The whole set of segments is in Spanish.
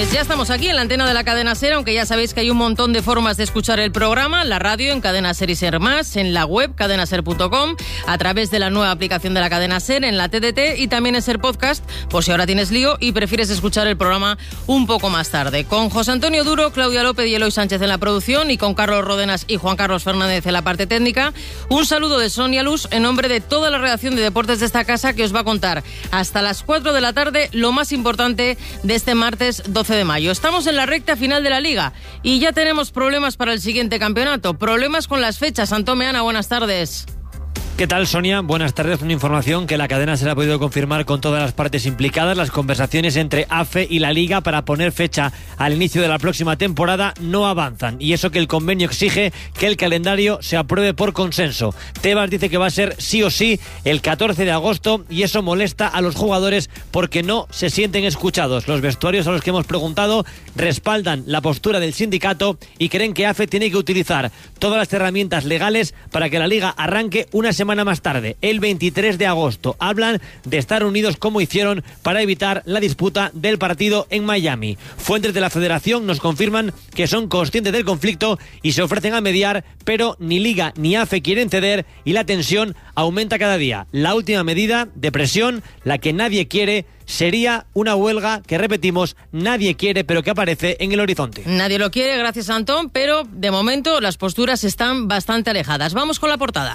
Pues ya estamos aquí en la antena de la cadena SER, aunque ya sabéis que hay un montón de formas de escuchar el programa, la radio en Cadena SER y SER Más, en la web cadenaser.com, a través de la nueva aplicación de la cadena SER, en la TDT y también en SER Podcast, por si ahora tienes lío y prefieres escuchar el programa un poco más tarde. Con José Antonio Duro, Claudia López y Eloy Sánchez en la producción y con Carlos Ródenas y Juan Carlos Fernández en la parte técnica. Un saludo de Sonia Luz en nombre de toda la redacción de deportes de esta casa, que os va a contar hasta las 4 de la tarde lo más importante de este martes 12 de mayo. Estamos en la recta final de la Liga y ya tenemos problemas para el siguiente campeonato. Problemas con las fechas. Antón Meana, buenas tardes. ¿Qué tal, Sonia? Buenas tardes. Una información que la cadena se la ha podido confirmar con todas las partes implicadas. Las conversaciones entre AFE y la Liga para poner fecha al inicio de la próxima temporada no avanzan. Y eso que el convenio exige que el calendario se apruebe por consenso. Tebas dice que va a ser sí o sí el 14 de agosto y eso molesta a los jugadores porque no se sienten escuchados. Los vestuarios a los que hemos preguntado respaldan la postura del sindicato y creen que AFE tiene que utilizar todas las herramientas legales para que la Liga arranque una semana más tarde, el 23 de agosto. Hablan de estar unidos como hicieron para evitar la disputa del partido en Miami. Fuentes de la federación nos confirman que son conscientes del conflicto y se ofrecen a mediar, pero ni Liga ni AFE quieren ceder y la tensión aumenta cada día. La última medida de presión, la que nadie quiere, sería una huelga que, repetimos, nadie quiere, pero que aparece en el horizonte. Nadie lo quiere, gracias Antón, pero de momento las posturas están bastante alejadas. Vamos con la portada.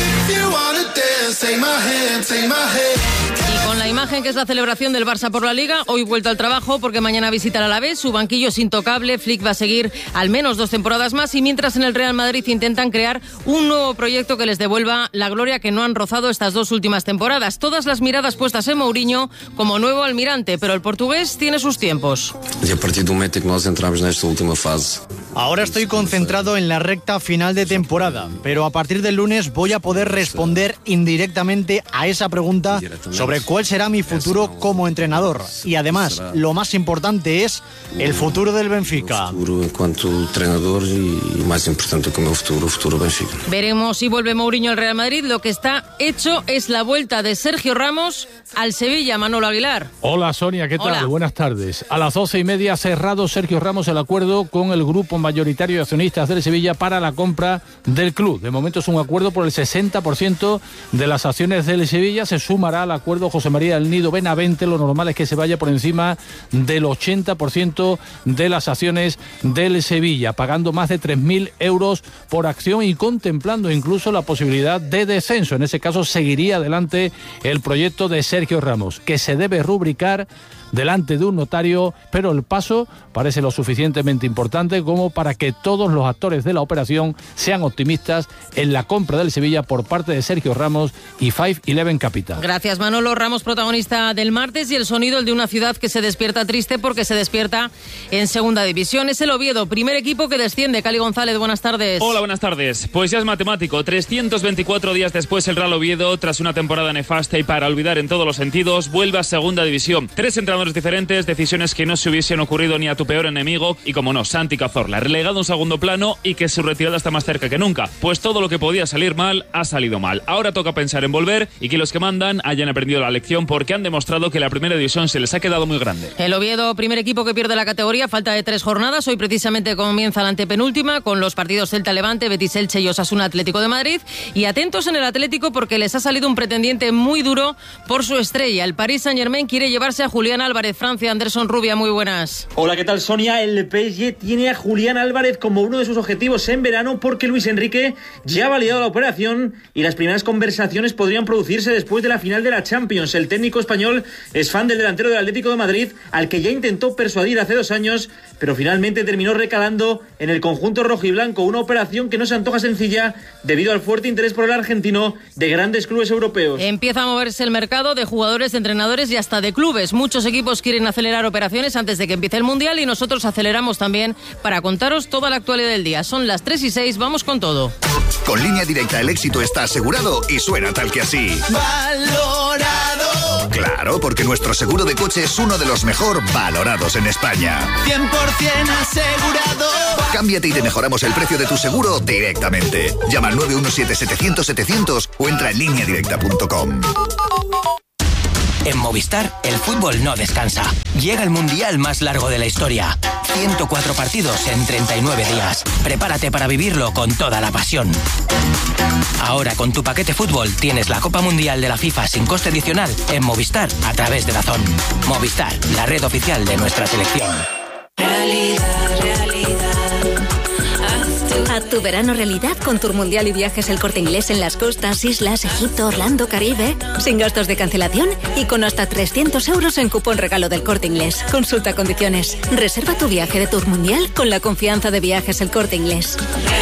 Y con la imagen que es la celebración del Barça por la Liga, hoy vuelto al trabajo porque mañana visita al Alavés, su banquillo es intocable, Flick va a seguir al menos 2 temporadas más y mientras en el Real Madrid intentan crear un nuevo proyecto que les devuelva la gloria que no han rozado estas 2 últimas temporadas. Todas las miradas puestas en Mourinho como nuevo almirante, pero el portugués tiene sus tiempos. Y a partir del momento en que nos entramos en esta última fase. Ahora estoy concentrado en la recta final de temporada, pero a partir del lunes voy a poder responder indirectamente a esa pregunta sobre cuál será mi futuro como entrenador. Y además, lo más importante es el futuro del Benfica. El futuro en cuanto entrenador y más importante como el futuro Benfica. Veremos si vuelve Mourinho al Real Madrid. Lo que está hecho es la vuelta de Sergio Ramos al Sevilla. Manolo Aguilar. Hola Sonia, ¿qué tal? Hola. Buenas tardes. A las 12:30 ha cerrado Sergio Ramos el acuerdo con el grupo mayoritario de accionistas del Sevilla para la compra del club. De momento es un acuerdo por el 60% de las acciones del Sevilla. Se sumará al acuerdo José María del Nido Benavente. Lo normal es que se vaya por encima del 80% de las acciones del Sevilla, pagando más de 3.000 euros por acción y contemplando incluso la posibilidad de descenso. En ese caso seguiría adelante el proyecto de Sergio Ramos, que se debe rubricar delante de un notario, pero el paso parece lo suficientemente importante como para que todos los actores de la operación sean optimistas en la compra del Sevilla por parte de Sergio Ramos y 5-11 Capital. Gracias, Manolo. Ramos, protagonista del martes, y el sonido, el de una ciudad que se despierta triste porque se despierta en segunda división. Es el Oviedo, primer equipo que desciende. Cali González, buenas tardes. Hola, buenas tardes. Pues ya es matemático. 324 días después, el Real Oviedo, tras una temporada nefasta y para olvidar en todos los sentidos, vuelve a segunda división. 3 entrenadores diferentes, decisiones que no se hubiesen ocurrido ni a tu peor enemigo y, como no, Santi Cazorla, relegado a un segundo plano y que su retirada está más cerca que nunca. Pues todo lo que podía salir mal, ha salido mal. Ahora toca pensar en volver y que los que mandan hayan aprendido la lección porque han demostrado que la primera división se les ha quedado muy grande. El Oviedo, primer equipo que pierde la categoría, falta de 3 jornadas. Hoy precisamente comienza la antepenúltima con los partidos Celta-Levante, Betis-Elche y Osasuna-Atlético de Madrid. Y atentos en el Atlético porque les ha salido un pretendiente muy duro por su estrella. El Paris Saint-Germain quiere llevarse a Julián Álvarez. Francia, Anderson Rubia, muy buenas. Hola, ¿qué tal, Sonia? El PSG tiene a Julián Álvarez como uno de sus objetivos en verano porque Luis Enrique ya ha validado la operación y las primeras conversaciones podrían producirse después de la final de la Champions. El técnico español es fan del delantero del Atlético de Madrid, al que ya intentó persuadir hace 2 años, pero finalmente terminó recalando en el conjunto rojiblanco, una operación que no se antoja sencilla debido al fuerte interés por el argentino de grandes clubes europeos. Empieza a moverse el mercado de jugadores, de entrenadores y hasta de clubes. Muchos equipos quieren acelerar operaciones antes de que empiece el Mundial y nosotros aceleramos también para contaros toda la actualidad del día. Son las 3:06, vamos con todo. Con Línea Directa el éxito está asegurado y suena tal que así. ¡Valorado! Claro, porque nuestro seguro de coche es uno de los mejor valorados en España. 100% asegurado. Cámbiate y te mejoramos el precio de tu seguro directamente. Llama al 917-700-700 o entra en lineadirecta.com. En Movistar, el fútbol no descansa. Llega el mundial más largo de la historia. 104 partidos en 39 días. Prepárate para vivirlo con toda la pasión. Ahora con tu paquete fútbol tienes la Copa Mundial de la FIFA sin coste adicional en Movistar a través de DAZN. Movistar, la red oficial de nuestra selección. Haz tu verano realidad con Tour Mundial y Viajes El Corte Inglés en las costas, islas, Egipto, Orlando, Caribe. Sin gastos de cancelación y con hasta 300 euros en cupón regalo del Corte Inglés. Consulta condiciones. Reserva tu viaje de Tour Mundial con la confianza de Viajes El Corte Inglés.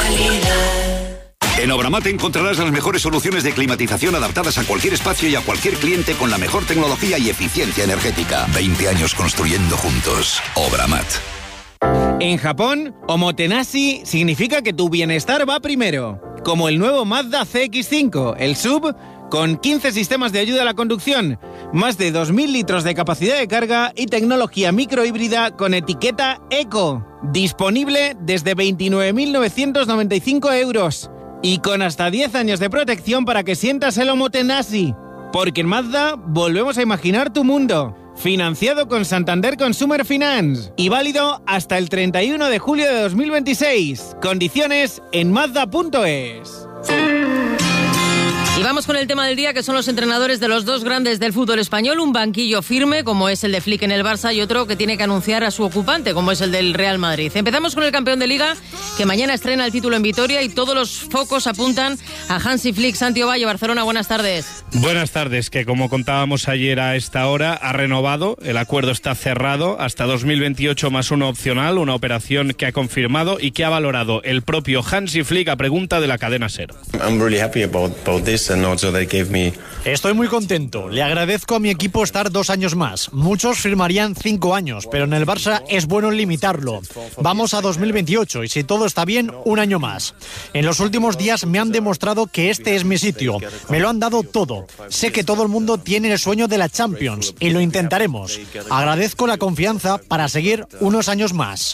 En Obramat encontrarás las mejores soluciones de climatización adaptadas a cualquier espacio y a cualquier cliente con la mejor tecnología y eficiencia energética. 20 años construyendo juntos. Obramat. En Japón, Omotenashi significa que tu bienestar va primero. Como el nuevo Mazda CX-5, el SUV, con 15 sistemas de ayuda a la conducción, más de 2.000 litros de capacidad de carga y tecnología microhíbrida con etiqueta Eco. Disponible desde 29.995 euros. Y con hasta 10 años de protección para que sientas el Omotenashi. Porque en Mazda volvemos a imaginar tu mundo. Financiado con Santander Consumer Finance. Y válido hasta el 31 de julio de 2026. Condiciones en Mazda.es. Y vamos con el tema del día, que son los entrenadores de los dos grandes del fútbol español. Un banquillo firme, como es el de Flick en el Barça, y otro que tiene que anunciar a su ocupante, como es el del Real Madrid. Empezamos con el campeón de Liga, que mañana estrena el título en Vitoria, y todos los focos apuntan a Hansi Flick. Santi Ovalle, Barcelona, buenas tardes. Buenas tardes, que como contábamos ayer a esta hora, ha renovado, el acuerdo está cerrado hasta 2028 más uno opcional, una operación que ha confirmado y que ha valorado el propio Hansi Flick a pregunta de la cadena SER. I'm really happy about this. Estoy muy contento. Le agradezco a mi equipo estar 2 años más. Muchos firmarían 5 años, pero en el Barça es bueno limitarlo. Vamos a 2028 y si todo está bien, 1 año más. En los últimos días me han demostrado que este es mi sitio. Me lo han dado todo. Sé que todo el mundo tiene el sueño de la Champions y lo intentaremos. Agradezco la confianza para seguir unos años más.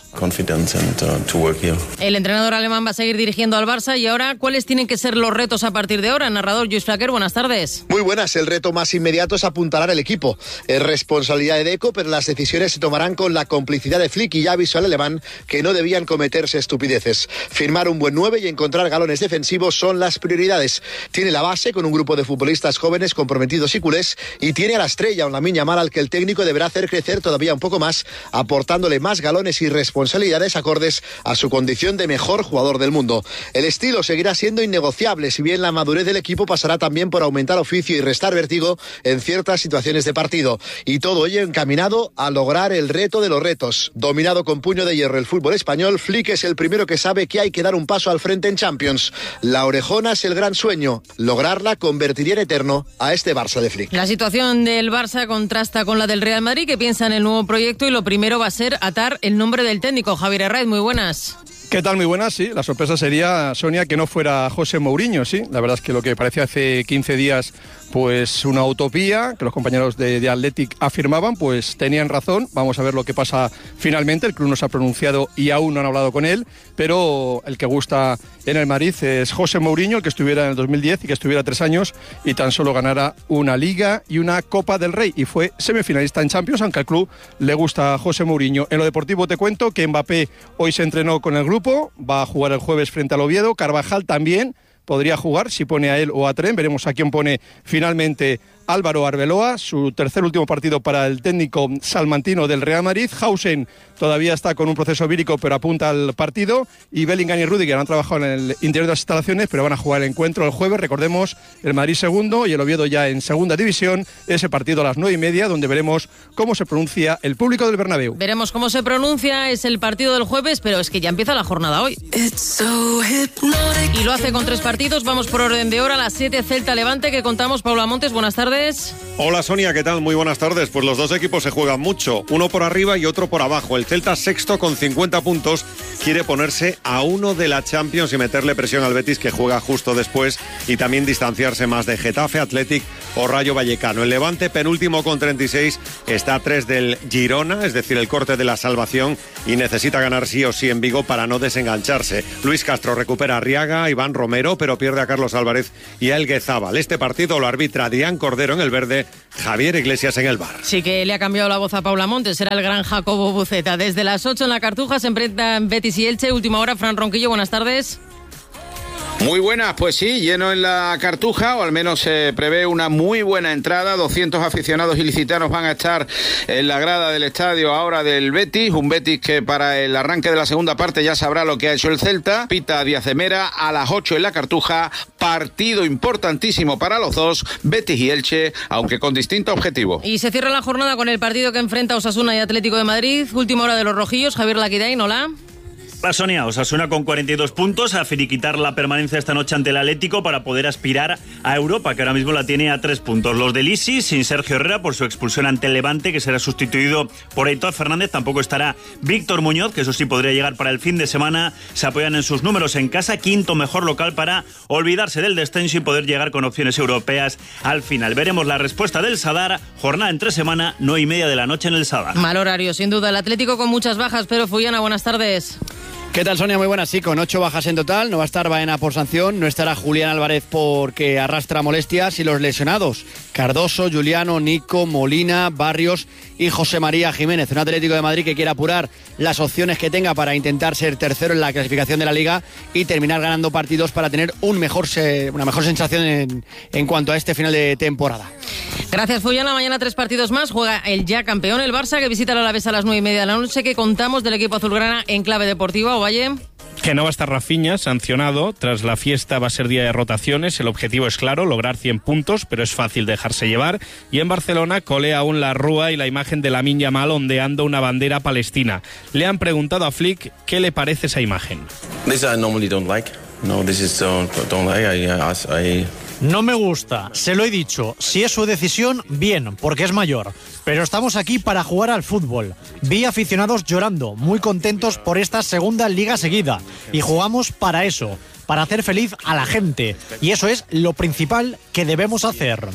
El entrenador alemán va a seguir dirigiendo al Barça, y ahora, ¿cuáles tienen que ser los retos a partir de ahora? Narrador Lluís Flaquer, buenas tardes. Muy buenas. El reto más inmediato es apuntalar el equipo. Es responsabilidad de Deco, pero las decisiones se tomarán con la complicidad de Flick, y ya avisó al alemán que no debían cometerse estupideces. Firmar un buen 9 y encontrar galones defensivos son las prioridades. Tiene la base con un grupo de futbolistas jóvenes comprometidos y culés, y tiene a la estrella, un Lamine Yamal, al que el técnico deberá hacer crecer todavía un poco más, aportándole más galones y responsabilidades acordes a su condición de mejor jugador del mundo. El estilo seguirá siendo innegociable, si bien la madurez del equipo pasará también por aumentar oficio y restar vértigo en ciertas situaciones de partido. Y todo ello encaminado a lograr el reto de los retos. Dominado con puño de hierro el fútbol español, Flick es el primero que sabe que hay que dar un paso al frente en Champions. La orejona es el gran sueño. Lograrla convertiría en eterno a este Barça de Flick. La situación del Barça contrasta con la del Real Madrid, que piensa en el nuevo proyecto, y lo primero va a ser atar el nombre del técnico. Javier Herraiz, muy buenas. ¿Qué tal? Muy buenas, sí. La sorpresa sería, Sonia, que no fuera José Mourinho, sí. La verdad es que lo que parecía hace 15 días, pues una utopía, que los compañeros de Athletic afirmaban, pues tenían razón. Vamos a ver lo que pasa finalmente. El club no se ha pronunciado y aún no han hablado con él, pero el que gusta en el Madrid es José Mourinho, el que estuviera en el 2010 y que estuviera 3 años y tan solo ganara una Liga y una Copa del Rey, y fue semifinalista en Champions, aunque al club le gusta a José Mourinho. En lo deportivo te cuento que Mbappé hoy se entrenó con el grupo, va a jugar el jueves frente al Oviedo. Carvajal también podría jugar, si pone a él o a Tren. Veremos a quién pone finalmente Álvaro Arbeloa, su tercer último partido para el técnico salmantino del Real Madrid. Hausen todavía está con un proceso vírico, pero apunta al partido. Y Bellingham y Rüdiger han trabajado en el interior de las instalaciones, pero van a jugar el encuentro el jueves. Recordemos, el Madrid segundo y el Oviedo ya en segunda división. Ese partido a las 9:30, donde veremos cómo se pronuncia el público del Bernabéu. Veremos cómo se pronuncia. Es el partido del jueves, pero es que ya empieza la jornada hoy. Y lo hace con 3 partidos. Vamos por orden de hora. A las 7, Celta-Levante, que contamos. Paula Montes, buenas tardes. Hola Sonia, ¿qué tal? Muy buenas tardes. Pues los dos equipos se juegan mucho, uno por arriba y otro por abajo. El Celta sexto con 50 puntos quiere ponerse a 1 de la Champions y meterle presión al Betis, que juega justo después, y también distanciarse más de Getafe, Athletic o Rayo Vallecano. El Levante, penúltimo con 36, está a 3 del Girona, es decir, el corte de la salvación, y necesita ganar sí o sí en Vigo para no desengancharse. Luis Castro recupera a Arriaga, Iván Romero, pero pierde a Carlos Álvarez y a Elguezábal. Este partido lo arbitra Adrián Cordero en el verde, Javier Iglesias en el VAR. Sí que le ha cambiado la voz a Paula Montes, será el gran Jacobo Buceta. Desde las 8 en la Cartuja se enfrentan Betis y Elche. Última hora, Fran Ronquillo, buenas tardes. Muy buenas, pues sí, lleno en la Cartuja, o al menos se prevé una muy buena entrada. 200 aficionados ilicitanos van a estar en la grada del estadio ahora del Betis, un Betis que para el arranque de la segunda parte ya sabrá lo que ha hecho el Celta. Pita Díaz de Mera a las 8 en la Cartuja, partido importantísimo para los dos, Betis y Elche, aunque con distinto objetivo. Y se cierra la jornada con el partido que enfrenta Osasuna y Atlético de Madrid. Última hora de los rojillos, Javier Laquidain, hola. Hola Sonia, Osasuna con 42 puntos a finiquitar la permanencia esta noche ante el Atlético para poder aspirar a Europa, que ahora mismo la tiene a 3 puntos. Los del Isi, sin Sergio Herrera por su expulsión ante el Levante, que será sustituido por Aitor Fernández. Tampoco estará Víctor Muñoz, que eso sí podría llegar para el fin de semana. Se apoyan en sus números en casa, quinto mejor local para olvidarse del descenso y poder llegar con opciones europeas al final. Veremos la respuesta del Sadar, jornada entre semana, 9:30 de la noche en el Sadar. Mal horario, sin duda. El Atlético con muchas bajas, pero Fullana, buenas tardes. ¿Qué tal, Sonia? Muy buenas, sí, con 8 bajas en total. No va a estar Baena por sanción, no estará Julián Álvarez porque arrastra molestias, y los lesionados: Cardoso, Juliano, Nico, Molina, Barrios y José María Jiménez. Un Atlético de Madrid que quiere apurar las opciones que tenga para intentar ser tercero en la clasificación de la Liga y terminar ganando partidos para tener una mejor sensación en cuanto a este final de temporada. Gracias, Fullana. Mañana 3 partidos más. Juega el ya campeón, el Barça, que visita al Alavés a las 9:30 de la noche. ¿Qué contamos del equipo azulgrana en clave deportiva, Ovalle? Que no va a estar Rafinha, sancionado. Tras la fiesta va a ser día de rotaciones. El objetivo es claro, lograr 100 puntos, pero es fácil dejarse llevar. Y en Barcelona colea aún la rúa y la imagen de Lamine Yamal ondeando una bandera palestina. Le han preguntado a Flick qué le parece esa imagen. No me gusta, se lo he dicho. Si es su decisión, bien, porque es mayor. Pero estamos aquí para jugar al fútbol. Vi aficionados llorando, muy contentos por esta segunda liga seguida. Y jugamos para eso, para hacer feliz a la gente. Y eso es lo principal que debemos hacer.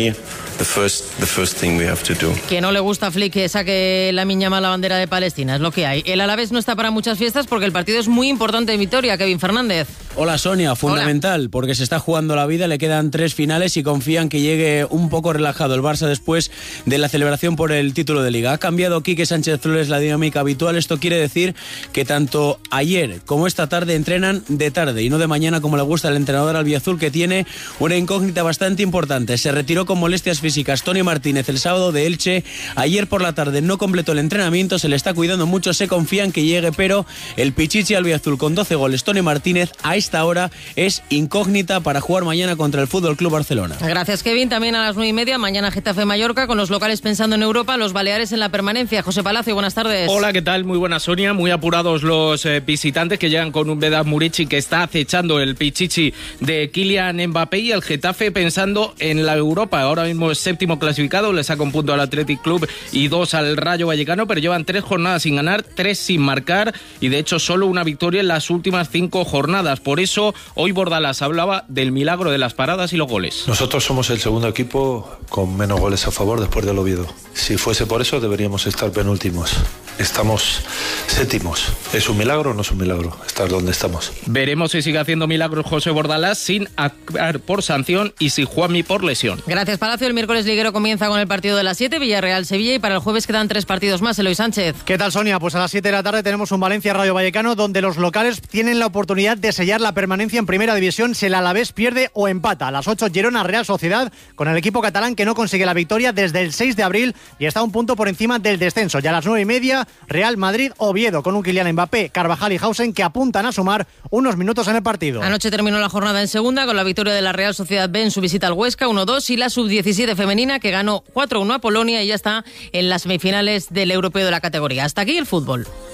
Que no le gusta a Flick que saque Lamine Yamal la bandera de Palestina, es lo que hay. El Alavés no está para muchas fiestas porque el partido es muy importante en Vitoria. Kevin Fernández. Hola Sonia, fundamental. Hola. Porque se está jugando la vida, le quedan 3 finales y confían que llegue un poco relajado el Barça después de la celebración por el título de Liga. Ha cambiado Quique Sánchez Flores la dinámica habitual. Esto quiere decir que tanto ayer como esta tarde entrenan de tarde y no de mañana, como le gusta al entrenador albiazul, que tiene una incógnita bastante importante. Se retiró con molestias físicas Tony Martínez el sábado de Elche. Ayer por la tarde no completó el entrenamiento, se le está cuidando mucho, se confía en que llegue, pero el pichichi albiazul con 12 goles, Tony Martínez, a esta hora es incógnita para jugar mañana contra el Fútbol Club Barcelona. Gracias, Kevin. También a las 9:30, mañana Getafe Mallorca, con los locales pensando en Europa, los Baleares en la permanencia. José Palacio, buenas tardes. Hola, ¿qué tal? Muy buenas, Sonia. Muy apurados los visitantes, que llegan con un Vedat Murici que está acechando el pichichi de Kylian Mbappé, y el Getafe pensando en la Europa. Ahora mismo es 7º clasificado, le saca un punto al Athletic Club y 2 al Rayo Vallecano, pero llevan 3 jornadas sin ganar, 3 sin marcar, y de hecho solo una victoria en las últimas 5 jornadas. Por eso hoy Bordalás hablaba del milagro de las paradas y los goles. Nosotros somos el segundo equipo con menos goles a favor después del Oviedo. Si fuese por eso deberíamos estar penúltimos. Estamos 7º. ¿Es un milagro o no es un milagro estar donde estamos? Veremos si sigue haciendo milagros José Bordalás sin actuar por sanción y si Juanmi por lesión. Gracias, Palacio. El miércoles liguero comienza con el partido de las 7, Villarreal-Sevilla, y para el jueves quedan 3 partidos más. Eloy Sánchez. ¿Qué tal, Sonia? Pues a las 7 de la tarde tenemos un Valencia-Rayo Vallecano, donde los locales tienen la oportunidad de sellar la permanencia en Primera División si el Alavés pierde o empata. A las 8, Girona-Real Sociedad, con el equipo catalán que no consigue la victoria desde el 6 de abril y está un punto por encima del descenso. Ya a las 9:30, Real Madrid-Oviedo, con un Kylian Mbappé, Carvajal y Hausen que apuntan a sumar unos minutos en el partido. Anoche terminó la jornada en segunda con la victoria de la Real Sociedad B en su visita al Huesca 1-2, y la sub-17 femenina que ganó 4-1 a Polonia y ya está en las semifinales del europeo de la categoría. Hasta aquí el fútbol.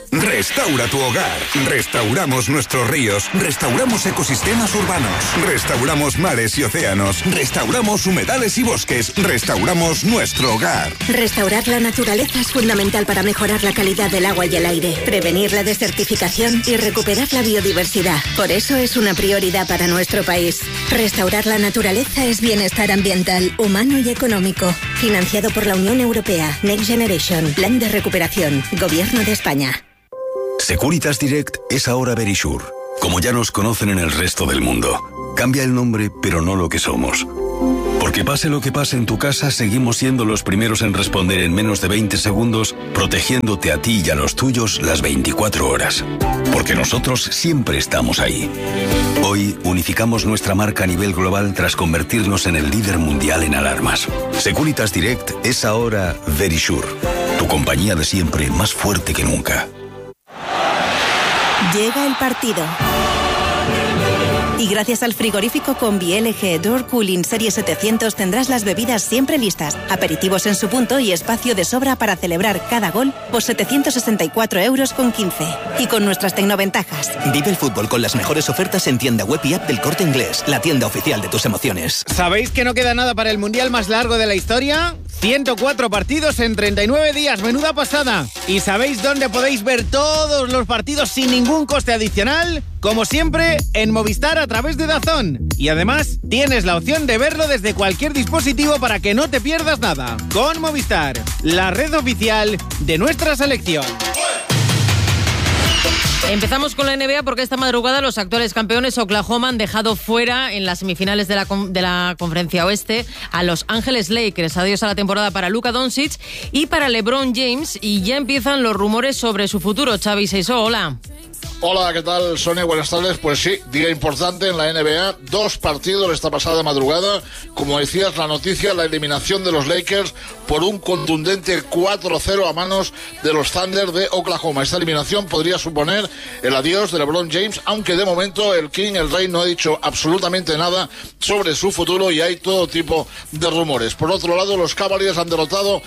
Restaura tu hogar. Restauramos nuestros ríos. Restauramos ecosistemas urbanos. Restauramos mares y océanos. Restauramos humedales y bosques. Restauramos nuestro hogar. Restaurar la naturaleza es fundamental para mejorar la calidad del agua y el aire, prevenir la desertificación y recuperar la biodiversidad. Por eso es una prioridad para nuestro país. Restaurar la naturaleza es bienestar ambiental, humano y económico. Financiado por la Unión Europea. Next Generation. Plan de recuperación. Gobierno de España. Securitas Direct es ahora Verisure. Como ya nos conocen en el resto del mundo. Cambia el nombre, pero no lo que somos. Porque pase lo que pase en tu casa, seguimos siendo los primeros en responder en menos de 20 segundos, protegiéndote a ti y a los tuyos las 24 horas. Porque nosotros siempre estamos ahí. Hoy unificamos nuestra marca a nivel global tras convertirnos en el líder mundial en alarmas. Securitas Direct es ahora Verisure. Tu compañía de siempre, más fuerte que nunca. Llega el partido. Y gracias al frigorífico Combi LG Door Cooling Serie 700 tendrás las bebidas siempre listas, aperitivos en su punto y espacio de sobra para celebrar cada gol por 764,15 €. Y con nuestras tecnoventajas. Vive el fútbol con las mejores ofertas en tienda web y app del Corte Inglés, la tienda oficial de tus emociones. ¿Sabéis que no queda nada para el mundial más largo de la historia? 104 partidos en 39 días, menuda pasada. ¿Y sabéis dónde podéis ver todos los partidos sin ningún coste adicional? Como siempre, en Movistar a través de DAZN. Y además, tienes la opción de verlo desde cualquier dispositivo para que no te pierdas nada. Con Movistar, la red oficial de nuestra selección. Empezamos con la NBA porque esta madrugada los actuales campeones Oklahoma han dejado fuera en las semifinales de la Conferencia Oeste a Los Ángeles Lakers. Adiós a la temporada para Luka Doncic y para LeBron James, y ya empiezan los rumores sobre su futuro. Xavi Seisó, hola. Hola, ¿qué tal, Sonia? Buenas tardes. Pues sí, día importante en la NBA. 2 partidos esta pasada madrugada. Como decías, la noticia, la eliminación de los Lakers por un contundente 4-0 a manos de los Thunder de Oklahoma. Esta eliminación podría suponer el adiós de LeBron James, aunque de momento el King, el Rey, no ha dicho absolutamente nada sobre su futuro y hay todo tipo de rumores. Por otro lado, los Cavaliers han derrotado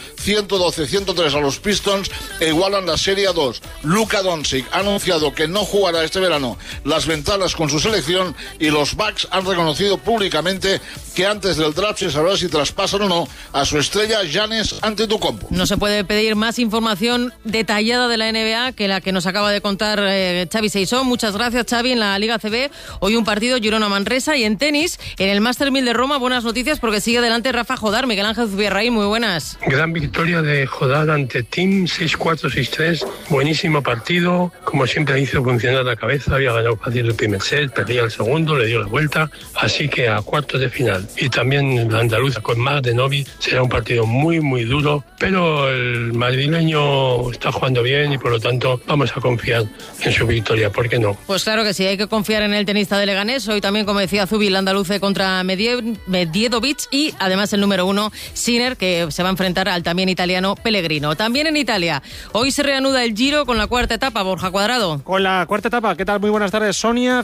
112-103 a los Pistons e igualan la Serie a 2. Luka Doncic ha anunciado que no jugará este verano las ventanas con su selección y los Bucks han reconocido públicamente que antes del draft se sabrá si traspasan o no a su estrella Giannis Antetokounmpo. No se puede pedir más información detallada de la NBA que la que nos acaba de contar Xavi Seisó. Muchas gracias, Xavi. En la Liga CB hoy un partido Girona-Manresa, y en tenis, en el Master 1000 de Roma, buenas noticias porque sigue adelante Rafa Jodar. Miguel Ángel Zubierraín, muy buenas. Gran victoria de Jodar ante Tim, 6-4, 6-3. Buenísimo partido. Como siempre hizo funcionar la cabeza, había ganado fácil el primer set, perdía el segundo, le dio la vuelta, así que a cuartos de final. Y también la andaluza con Mladenovic será un partido muy muy duro, pero el madrileño está jugando bien y por lo tanto vamos a confiar en su victoria, ¿por qué no? Pues claro que sí, hay que confiar en el tenista de Leganés. Hoy también, como decía Zubi, el andaluce contra Medjedovic y además el número 1 Sinner, que se va a enfrentar al también italiano Pellegrino. También en Italia, hoy se reanuda el Giro con la cuarta etapa. Borja Cuadrado. Con la cuarta etapa, ¿qué tal? Muy buenas tardes, Sonia.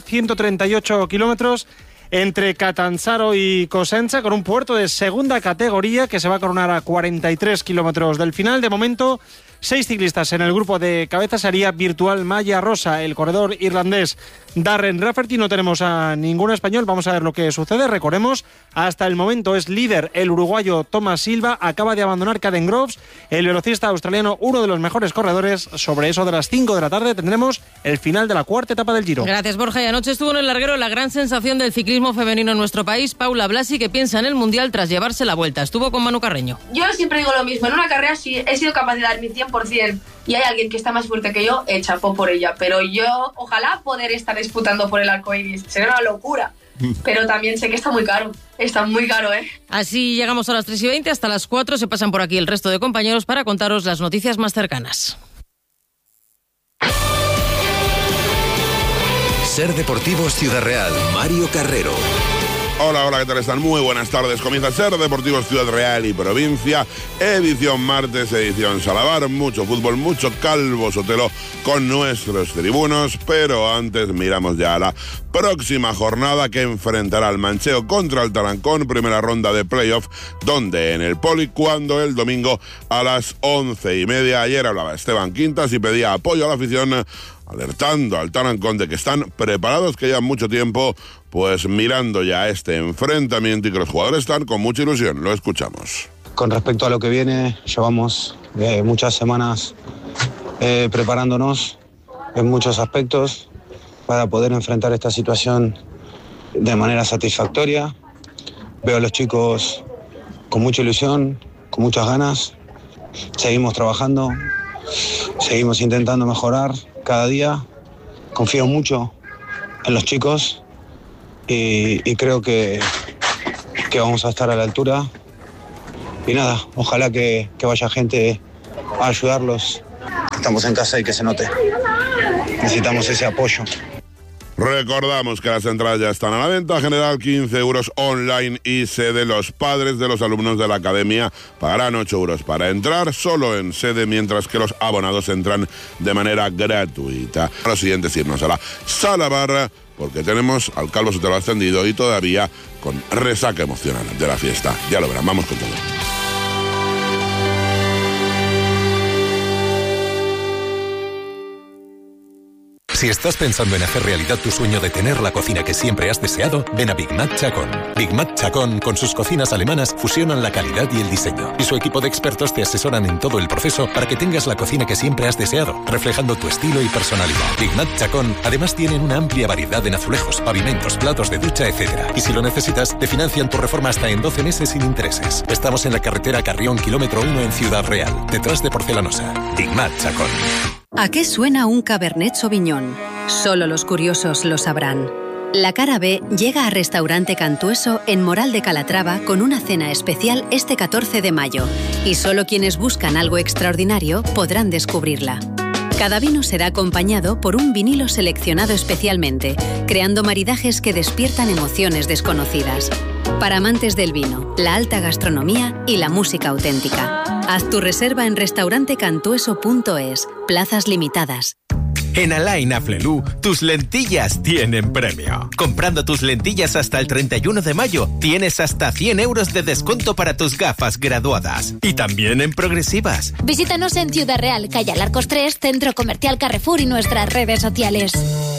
138 kilómetros entre Catanzaro y Cosenza, con un puerto de segunda categoría que se va a coronar a 43 kilómetros del final. De momento, 6 ciclistas en el grupo de cabeza. Sería virtual Malla Rosa, el corredor irlandés Darren Rafferty. No tenemos a ningún español. Vamos a ver lo que sucede. Recordemos, hasta el momento es líder el uruguayo Thomas Silva. Acaba de abandonar Caden Groves, el velocista australiano, uno de los mejores corredores. Sobre eso de las 5 de la tarde tendremos el final de la cuarta etapa del Giro. Gracias, Borja. Y anoche estuvo en el larguero la gran sensación del ciclismo femenino en nuestro país, Paula Blasi, que piensa en el Mundial tras llevarse la vuelta. Estuvo con Manu Carreño. Yo siempre digo lo mismo. En una carrera sí he sido capaz de dar mi 100% y hay alguien que está más fuerte que yo, chapó por ella. Pero yo, ojalá poder estar disputando por el arcoíris. Sería una locura. Pero también sé que está muy caro. Está muy caro, ¿eh? Así llegamos a las 3:20. Hasta las 4 se pasan por aquí el resto de compañeros para contaros las noticias más cercanas. Ser Deportivos Ciudad Real, Mario Carrero. Hola, ¿qué tal están? Muy buenas tardes. Comienza Ser Deportivos Ciudad Real y Provincia, edición martes, edición Salabar, mucho fútbol, mucho Calvo Sotelo con nuestros tribunos, pero antes miramos ya a la próxima jornada que enfrentará al Manchego contra el Tarancón, primera ronda de playoff, donde en el Poli, cuando el domingo a las 11:30. Ayer hablaba Esteban Quintas y pedía apoyo a la afición, alertando al Tarancón de que están preparados, que llevan mucho tiempo pues mirando ya este enfrentamiento y que los jugadores están con mucha ilusión. Lo escuchamos. Con respecto a lo que viene, llevamos muchas semanas preparándonos en muchos aspectos para poder enfrentar esta situación de manera satisfactoria. Veo a los chicos con mucha ilusión, con muchas ganas. Seguimos trabajando, seguimos intentando mejorar cada día. Confío mucho en los chicos y creo que vamos a estar a la altura. Y nada, ojalá que vaya gente a ayudarlos. Estamos en casa y que se note. Necesitamos ese apoyo. Recordamos que las entradas ya están a la venta, general 15 euros online y sede. Los padres de los alumnos de la academia pagarán 8 euros para entrar solo en sede, mientras que los abonados entran de manera gratuita. Lo siguiente es irnos a la Sala Barra, porque tenemos al Calvo Sotelo ascendido y todavía con resaca emocional de la fiesta. Ya lo verán, vamos con todo. Si estás pensando en hacer realidad tu sueño de tener la cocina que siempre has deseado, ven a Big Mac Chacón. Big Mac Chacón, con sus cocinas alemanas, fusionan la calidad y el diseño. Y su equipo de expertos te asesoran en todo el proceso para que tengas la cocina que siempre has deseado, reflejando tu estilo y personalidad. Big Mac Chacón, además tienen una amplia variedad en azulejos, pavimentos, platos de ducha, etc. Y si lo necesitas, te financian tu reforma hasta en 12 meses sin intereses. Estamos en la carretera Carrión, kilómetro 1 en Ciudad Real, detrás de Porcelanosa. Big Mac Chacón. ¿A qué suena un Cabernet Sauvignon? Solo los curiosos lo sabrán. La cara B llega a Restaurante Cantueso en Moral de Calatrava con una cena especial este 14 de mayo. Y solo quienes buscan algo extraordinario podrán descubrirla. Cada vino será acompañado por un vinilo seleccionado especialmente, creando maridajes que despiertan emociones desconocidas. Para amantes del vino, la alta gastronomía y la música auténtica. Haz tu reserva en restaurantecantueso.es. Plazas limitadas. En Alain Afflelou, tus lentillas tienen premio. Comprando tus lentillas hasta el 31 de mayo, tienes hasta 100 euros de descuento para tus gafas graduadas. Y también en progresivas. Visítanos en Ciudad Real, calle Alarcos 3, Centro Comercial Carrefour y nuestras redes sociales.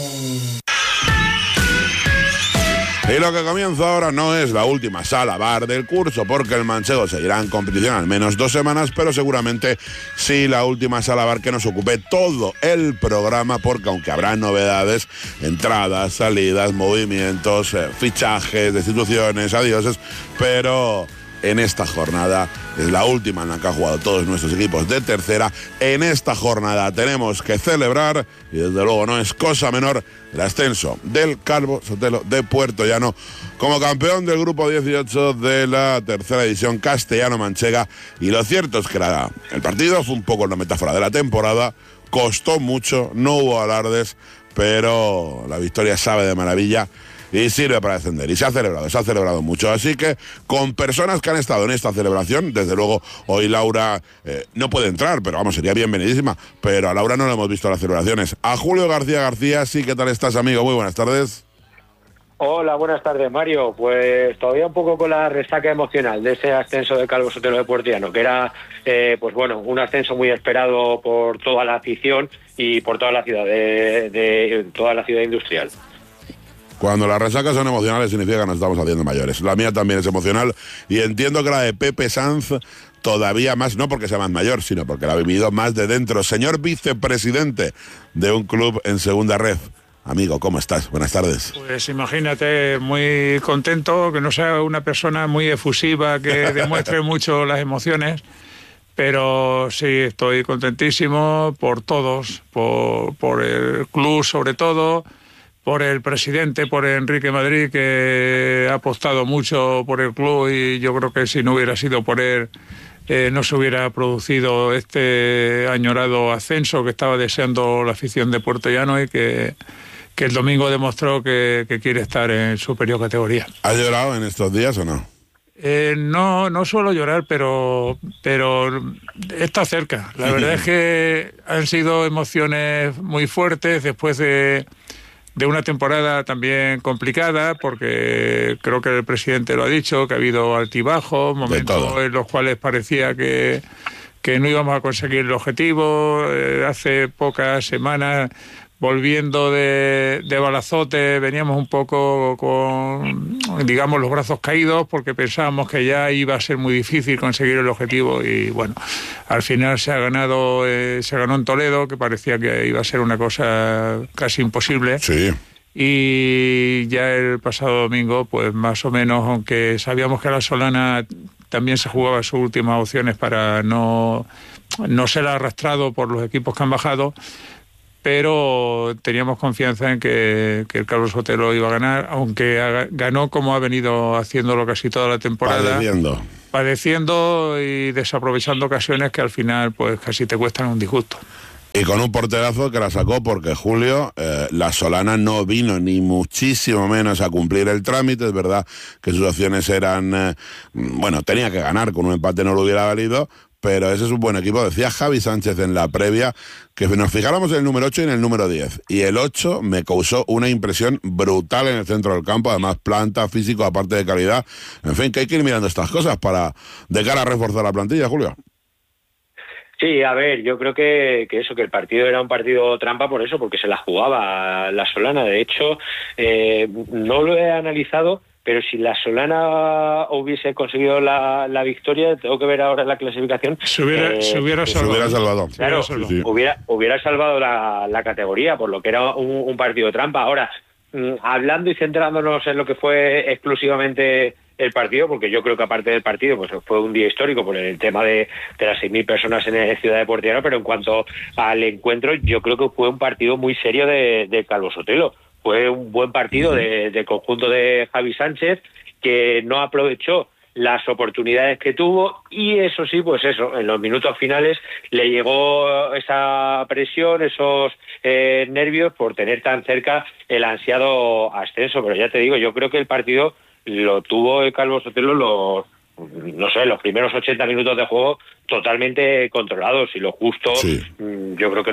Y lo que comienza ahora no es la última Sala Bar del curso, porque el Manchego seguirá en competición al menos 2 semanas, pero seguramente sí la última Sala Bar que nos ocupe todo el programa, porque aunque habrá novedades, entradas, salidas, movimientos, fichajes, destituciones, adioses, pero en esta jornada es la última en la que han jugado todos nuestros equipos de tercera. En esta jornada tenemos que celebrar, y desde luego no es cosa menor, el ascenso del Calvo Sotelo de Puerto Llano como campeón del grupo 18 de la tercera edición castellano-manchega. Y lo cierto es que el partido fue un poco la metáfora de la temporada, costó mucho, no hubo alardes, pero la victoria sabe de maravilla y sirve para descender. Y se ha celebrado mucho. Así que con personas que han estado en esta celebración, desde luego hoy Laura no puede entrar, pero vamos, sería bienvenidísima, pero a Laura no la hemos visto en las celebraciones. A Julio García, sí, ¿qué tal estás, amigo? Muy buenas tardes. Hola, buenas tardes, Mario. Pues todavía un poco con la resaca emocional de ese ascenso de Calvo Sotelo de Puerto Llano, que era, pues bueno, un ascenso muy esperado por toda la afición y por toda la ciudad, de toda la ciudad industrial. Cuando las resacas son emocionales significa que nos estamos haciendo mayores. La mía también es emocional y entiendo que la de Pepe Sanz todavía más, no porque sea más mayor, sino porque la ha vivido más de dentro. Señor vicepresidente de un club en segunda red. Amigo, ¿cómo estás? Buenas tardes. Pues imagínate, muy contento, que no sea una persona muy efusiva, que demuestre mucho las emociones, pero sí, estoy contentísimo por todos, por el club sobre todo, por el presidente, por Enrique Madrid, que ha apostado mucho por el club y yo creo que si no hubiera sido por él no se hubiera producido este añorado ascenso que estaba deseando la afición de Puerto Llano y que el domingo demostró que quiere estar en superior categoría. ¿Has llorado en estos días o no? No suelo llorar, pero está cerca. La verdad es que han sido emociones muy fuertes después de una temporada también complicada, porque creo que el presidente lo ha dicho, que ha habido altibajos, momentos en los cuales parecía que no íbamos a conseguir el objetivo. Hace pocas semanas, volviendo de Balazote, veníamos un poco con, digamos, los brazos caídos, porque pensábamos que ya iba a ser muy difícil conseguir el objetivo, y bueno, al final se ganó en Toledo, que parecía que iba a ser una cosa casi imposible. Sí. Y ya el pasado domingo, pues más o menos, aunque sabíamos que la Solana también se jugaba sus últimas opciones para no ser arrastrado por los equipos que han bajado, pero teníamos confianza en que el Calvo Sotelo iba a ganar, aunque ganó como ha venido haciéndolo casi toda la temporada. Padeciendo y desaprovechando ocasiones que al final pues casi te cuestan un disgusto. Y con un porterazo que la sacó, porque Julio, la Solana no vino ni muchísimo menos a cumplir el trámite. Es verdad que sus opciones eran, tenía que ganar, con un empate no lo hubiera valido, pero ese es un buen equipo. Decía Javi Sánchez en la previa que nos fijáramos en el número 8 y en el número 10. Y el 8 me causó una impresión brutal en el centro del campo, además planta, físico, aparte de calidad. En fin, que hay que ir mirando estas cosas de cara a reforzar la plantilla, Julio. Sí, a ver, yo creo que el partido era un partido trampa por eso, porque se la jugaba la Solana. De hecho, no lo he analizado, pero si la Solana hubiese conseguido la victoria, tengo que ver ahora la clasificación. Se hubiera salvado. Claro, sí. Hubiera salvado la categoría, por lo que era un partido trampa. Ahora, hablando y centrándonos en lo que fue exclusivamente el partido, porque yo creo que aparte del partido pues fue un día histórico por el tema de las 6.000 personas en el Ciudad Deportiva, pero en cuanto al encuentro, yo creo que fue un partido muy serio de Calvo Sotelo. Fue un buen partido del conjunto de Javi Sánchez, que no aprovechó las oportunidades que tuvo, y eso sí, pues eso, en los minutos finales le llegó esa presión, esos nervios por tener tan cerca el ansiado ascenso. Pero ya te digo, yo creo que el partido lo tuvo el Calvo Sotelo los primeros 80 minutos de juego totalmente controlados, y lo justo, sí. Yo creo que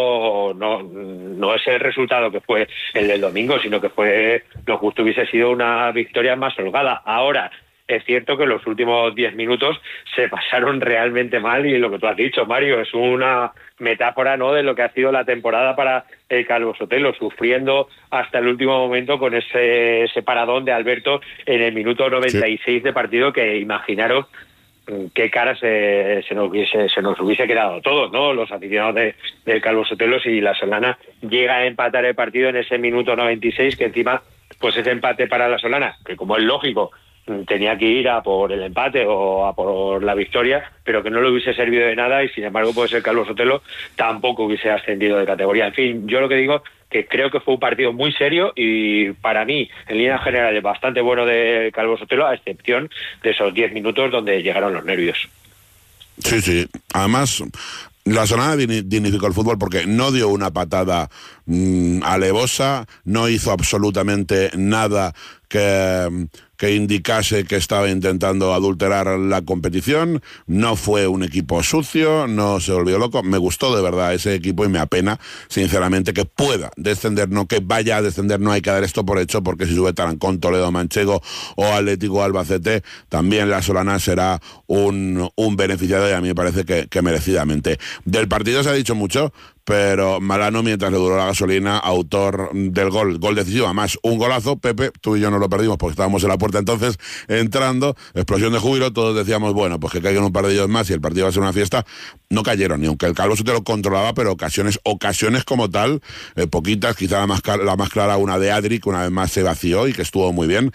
no es el resultado que fue el del domingo, sino que lo justo hubiese sido una victoria más holgada. Ahora, es cierto que los últimos 10 minutos se pasaron realmente mal, y lo que tú has dicho, Mario, es una metáfora, ¿no?, de lo que ha sido la temporada para el Calvo Sotelo, sufriendo hasta el último momento con ese paradón de Alberto en el minuto 96 de partido, que imaginaros qué cara se nos hubiese quedado a todos, ¿no?, los aficionados del Calvo Sotelo, si la Solana llega a empatar el partido en ese minuto 96, que encima pues ese empate para la Solana, que como es lógico tenía que ir a por el empate o a por la victoria, pero que no le hubiese servido de nada, y sin embargo pues el Calvo Sotelo tampoco hubiese ascendido de categoría. En fin, yo lo que digo que creo que fue un partido muy serio, y para mí en líneas generales bastante bueno de Calvo Sotelo, a excepción de esos 10 minutos donde llegaron los nervios. Sí, además la Solana dignificó el fútbol porque no dio una patada alevosa, no hizo absolutamente nada que indicase que estaba intentando adulterar la competición. No fue un equipo sucio, no se volvió loco. Me gustó de verdad ese equipo, y me apena sinceramente que pueda descender, no que vaya a descender. No hay que dar esto por hecho, porque si sube Tarancón, Toledo, Manchego o Atlético Albacete, también la Solana será un beneficiado, y a mí me parece que merecidamente. Del partido se ha dicho mucho, pero Malano, mientras le duró la gasolina, autor del gol decisivo, además un golazo. Pepe, tú y yo no lo perdimos porque estábamos en la puerta entonces, entrando, explosión de júbilo, todos decíamos, bueno, pues que caigan un par de ellos más y el partido va a ser una fiesta. No cayeron, ni aunque el Calvo Sotelo lo controlaba, pero ocasiones como tal, poquitas, quizá la más clara una de Adri, que una vez más se vació y que estuvo muy bien,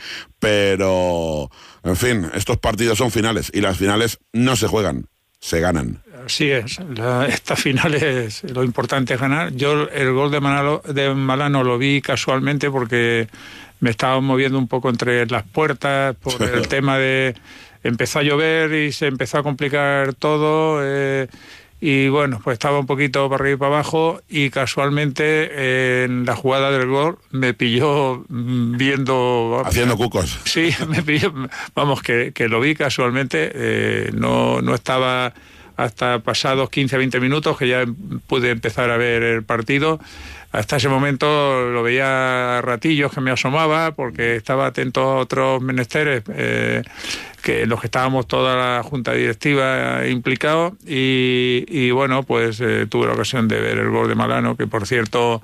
pero en fin, estos partidos son finales, y las finales no se juegan, se ganan. Así es, estas finales lo importante es ganar. Yo el gol de Malano lo vi casualmente porque me estaba moviendo un poco entre las puertas por el tema de... Empezó a llover y se empezó a complicar todo, Y bueno, pues estaba un poquito para arriba y para abajo y casualmente en la jugada del gol me pilló viendo... Haciendo cucos. Sí, me pilló, vamos, que lo vi casualmente, no estaba hasta pasados 15-20 minutos que ya pude empezar a ver el partido. Hasta ese momento lo veía a ratillos que me asomaba porque estaba atento a otros menesteres que los que estábamos toda la junta directiva implicados y bueno, pues tuve la ocasión de ver el gol de Malano, que por cierto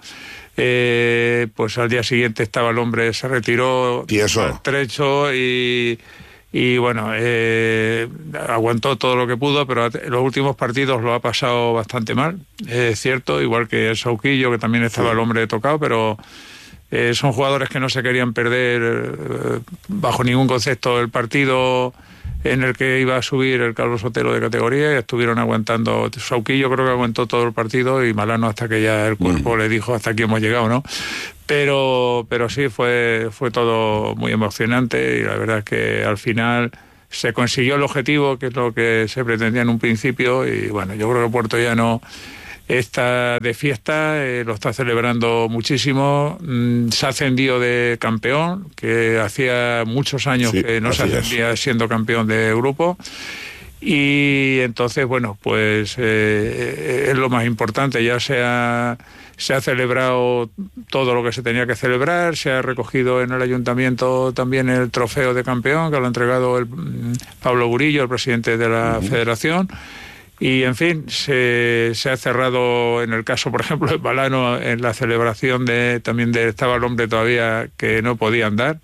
pues al día siguiente estaba el hombre, se retiró estrecho y bueno, aguantó todo lo que pudo, pero en los últimos partidos lo ha pasado bastante mal, es cierto, igual que el Sauquillo, que también estaba el hombre tocado, pero son jugadores que no se querían perder bajo ningún concepto el partido en el que iba a subir el Calvo Sotelo de categoría y estuvieron aguantando. Sauquillo creo que aguantó todo el partido y Malano hasta que ya el cuerpo le dijo hasta aquí hemos llegado, ¿no? Pero sí, fue todo muy emocionante y la verdad es que al final se consiguió el objetivo, que es lo que se pretendía en un principio, y bueno, yo creo que Puerto Llano está de fiesta, lo está celebrando muchísimo, se ha ascendido de campeón, que hacía muchos años que no se ascendía siendo campeón de grupo. Y entonces, bueno, pues es lo más importante, ya se ha celebrado todo lo que se tenía que celebrar, se ha recogido en el ayuntamiento también el trofeo de campeón, que lo ha entregado Pablo Gurillo, el presidente de la federación, y en fin, se ha cerrado en el caso, por ejemplo, de Malano, en la celebración estaba el hombre todavía que no podía andar.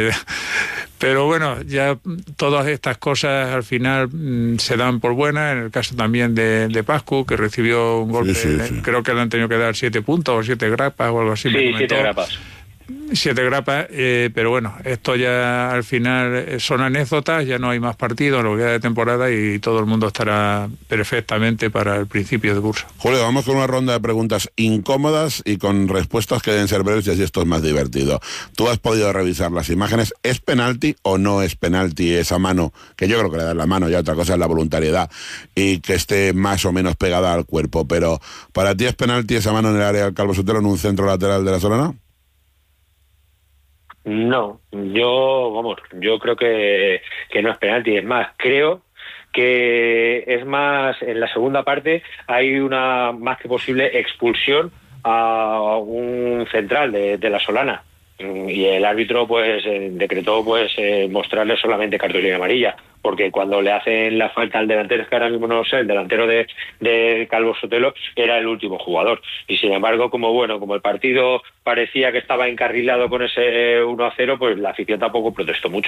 Pero bueno, ya todas estas cosas al final se dan por buenas. En el caso también de Pascu, que recibió un golpe, creo que le han tenido que dar 7 puntos o 7 grapas o algo así. Sí, 7 grapas. 7 grapas, pero bueno, esto ya al final son anécdotas, ya no hay más partidos en lo que queda de temporada y todo el mundo estará perfectamente para el principio de curso. Julio, vamos con una ronda de preguntas incómodas y con respuestas que deben ser breves y así esto es más divertido. Tú has podido revisar las imágenes, ¿es penalti o no es penalti esa mano? Que yo creo que le dan la mano, ya otra cosa es la voluntariedad y que esté más o menos pegada al cuerpo, pero ¿para ti es penalti esa mano en el área del Calvo Sotelo en un centro lateral de la Solana? No, yo creo que no es penalti, es más, creo que es más, en la segunda parte hay una más que posible expulsión a un central de la Solana y el árbitro pues decretó pues mostrarle solamente cartulina amarilla, porque cuando le hacen la falta al delantero, es que ahora mismo no sé, el delantero de Calvo Sotelo era el último jugador y sin embargo como el partido parecía que estaba encarrilado con ese 1-0, pues la afición tampoco protestó mucho.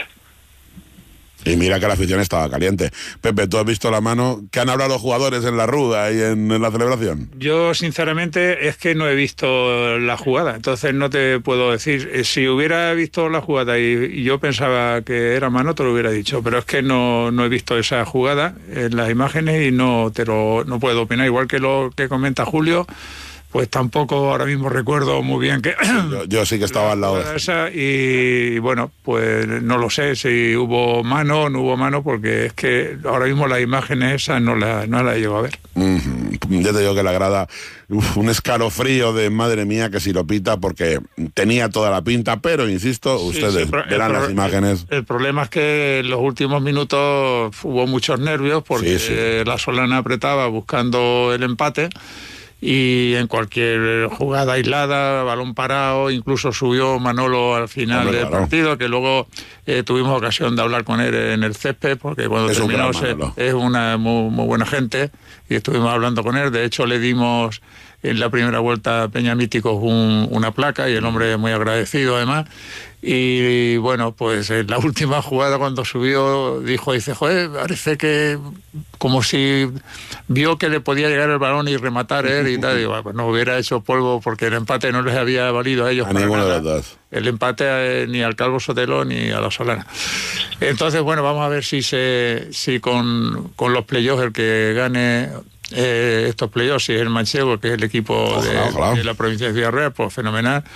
Y mira que la afición estaba caliente. Pepe, ¿tú has visto la mano? ¿Qué han hablado los jugadores en la ruda y en la celebración? Yo, sinceramente, es que no he visto la jugada. Entonces no te puedo decir. Si hubiera visto la jugada y yo pensaba que era mano, te lo hubiera dicho. Pero es que no he visto esa jugada en las imágenes y no puedo opinar. Igual que lo que comenta Julio, pues tampoco ahora mismo recuerdo muy bien que... yo sí que estaba al lado de esa y bueno, pues no lo sé si hubo mano o no hubo mano, porque es que ahora mismo las imágenes esas no la he llegado a ver. Ya te digo que la grada, un escalofrío de madre mía que si lo pita, porque tenía toda la pinta, pero insisto, ustedes verán las imágenes. El problema es que en los últimos minutos hubo muchos nervios porque la Solana apretaba buscando el empate. Y en cualquier jugada aislada, balón parado, incluso subió Manolo al final del partido, que luego tuvimos ocasión de hablar con él en el césped, porque cuando terminó es una muy buena gente y estuvimos hablando con él. De hecho le dimos en la primera vuelta a Peña Míticos una placa y el hombre muy agradecido además. Y bueno, pues en la última jugada cuando subió dice, joder, parece que como si vio que le podía llegar el balón y rematar él y tal, digo, pues no hubiera hecho polvo porque el empate no les había valido a ellos. A ninguno de los dos. El empate ni al Calvo Sotelo ni a la Solana. Entonces, bueno, vamos a ver si con los playoffs el que gane estos playoffs, si es el Manchego, que es el equipo de la provincia de Villarreal, pues fenomenal.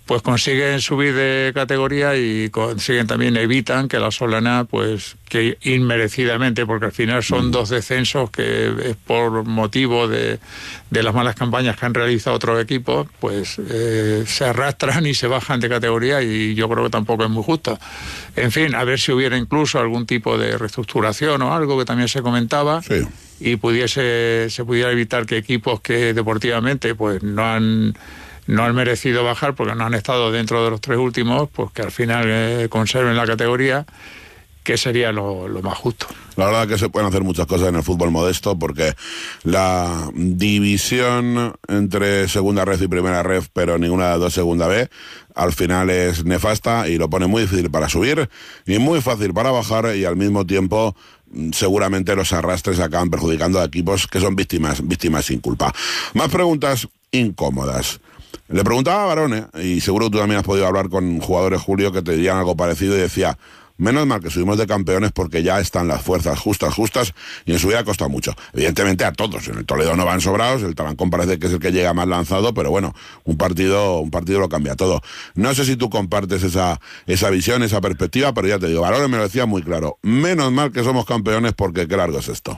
pues consiguen subir de categoría y consiguen también, evitan que la Solana, pues que inmerecidamente, porque al final son 2 descensos que es por motivo de las malas campañas que han realizado otros equipos, pues se arrastran y se bajan de categoría, y yo creo que tampoco es muy justo. En fin, a ver si hubiera incluso algún tipo de reestructuración o algo que también se comentaba, sí, y se pudiera evitar que equipos que deportivamente pues no han merecido bajar porque no han estado dentro de los 3 últimos, pues que al final conserven la categoría, que sería lo más justo. La verdad que se pueden hacer muchas cosas en el fútbol modesto, porque la división entre segunda ref y primera ref, pero ninguna de las 2 segunda B, al final es nefasta y lo pone muy difícil para subir y muy fácil para bajar, y al mismo tiempo seguramente los arrastres acaban perjudicando a equipos que son víctimas sin culpa. Más preguntas incómodas. Le preguntaba a Barone, y seguro que tú también has podido hablar con jugadores, Julio, que te dirían algo parecido, y decía: menos mal que subimos de campeones porque ya están las fuerzas justas, y en su vida ha costado mucho. Evidentemente a todos, en el Toledo no van sobrados, el Tarancón parece que es el que llega más lanzado, pero bueno, un partido lo cambia todo. No sé si tú compartes esa visión, esa perspectiva, pero ya te digo, Barone me lo decía muy claro: menos mal que somos campeones porque qué largo es esto.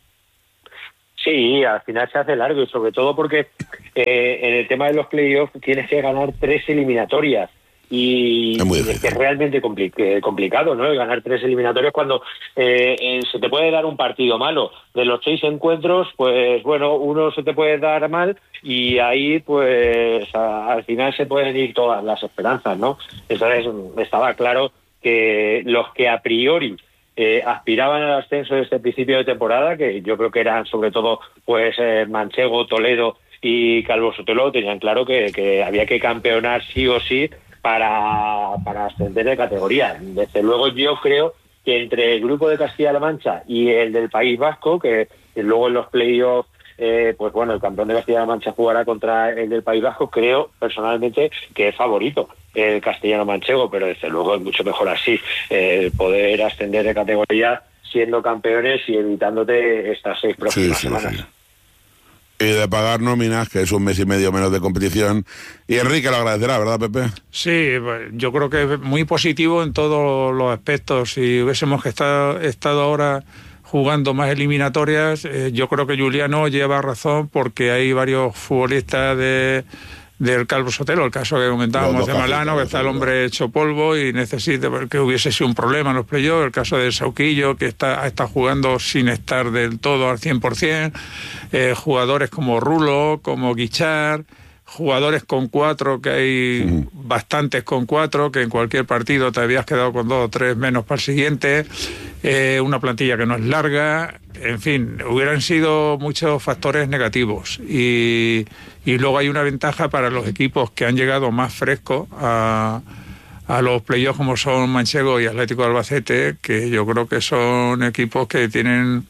Sí, al final se hace largo, y sobre todo porque en el tema de los playoffs tienes que ganar 3 eliminatorias, y es realmente complicado, ¿no? Ganar 3 eliminatorias cuando se te puede dar un partido malo. De los 6 encuentros, pues bueno, uno se te puede dar mal, y ahí pues al final se pueden ir todas las esperanzas, ¿no? Entonces estaba claro que los que a priori aspiraban al ascenso de este principio de temporada, que yo creo que eran sobre todo pues Manchego, Toledo y Calvo Sotelo, tenían claro que había que campeonar sí o sí para ascender de categoría. Desde luego yo creo que entre el grupo de Castilla-La Mancha y el del País Vasco, que luego en los playoffs pues bueno, el campeón de Castilla-La Mancha jugará contra el del País Vasco, creo personalmente que es favorito el castellano-manchego, pero desde luego es mucho mejor así, poder ascender de categoría siendo campeones y evitándote estas 6 próximas semanas. Sí. Y de pagar nóminas, que es un mes y medio menos de competición, y Enrique lo agradecerá, ¿verdad, Pepe? Sí, yo creo que es muy positivo en todos los aspectos. Si hubiésemos estado ahora jugando más eliminatorias, yo creo que Juliano lleva razón, porque hay varios futbolistas del Calvo Sotelo, el caso que comentábamos de Malano, que está el hombre hecho polvo y necesita, que hubiese sido un problema en los playoffs, el caso de Sauquillo, que está jugando sin estar del todo al 100%, jugadores como Rulo, como Guichard, jugadores con 4, que hay bastantes con 4, que en cualquier partido te habías quedado con 2 o 3 menos para el siguiente, una plantilla que no es larga, en fin, hubieran sido muchos factores negativos, y luego hay una ventaja para los equipos que han llegado más frescos a los playoffs, como son Manchego y Atlético de Albacete, que yo creo que son equipos que tienen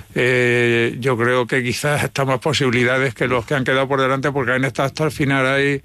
yo creo que quizás hasta más posibilidades que los que han quedado por delante, porque han estado hasta el final ahí,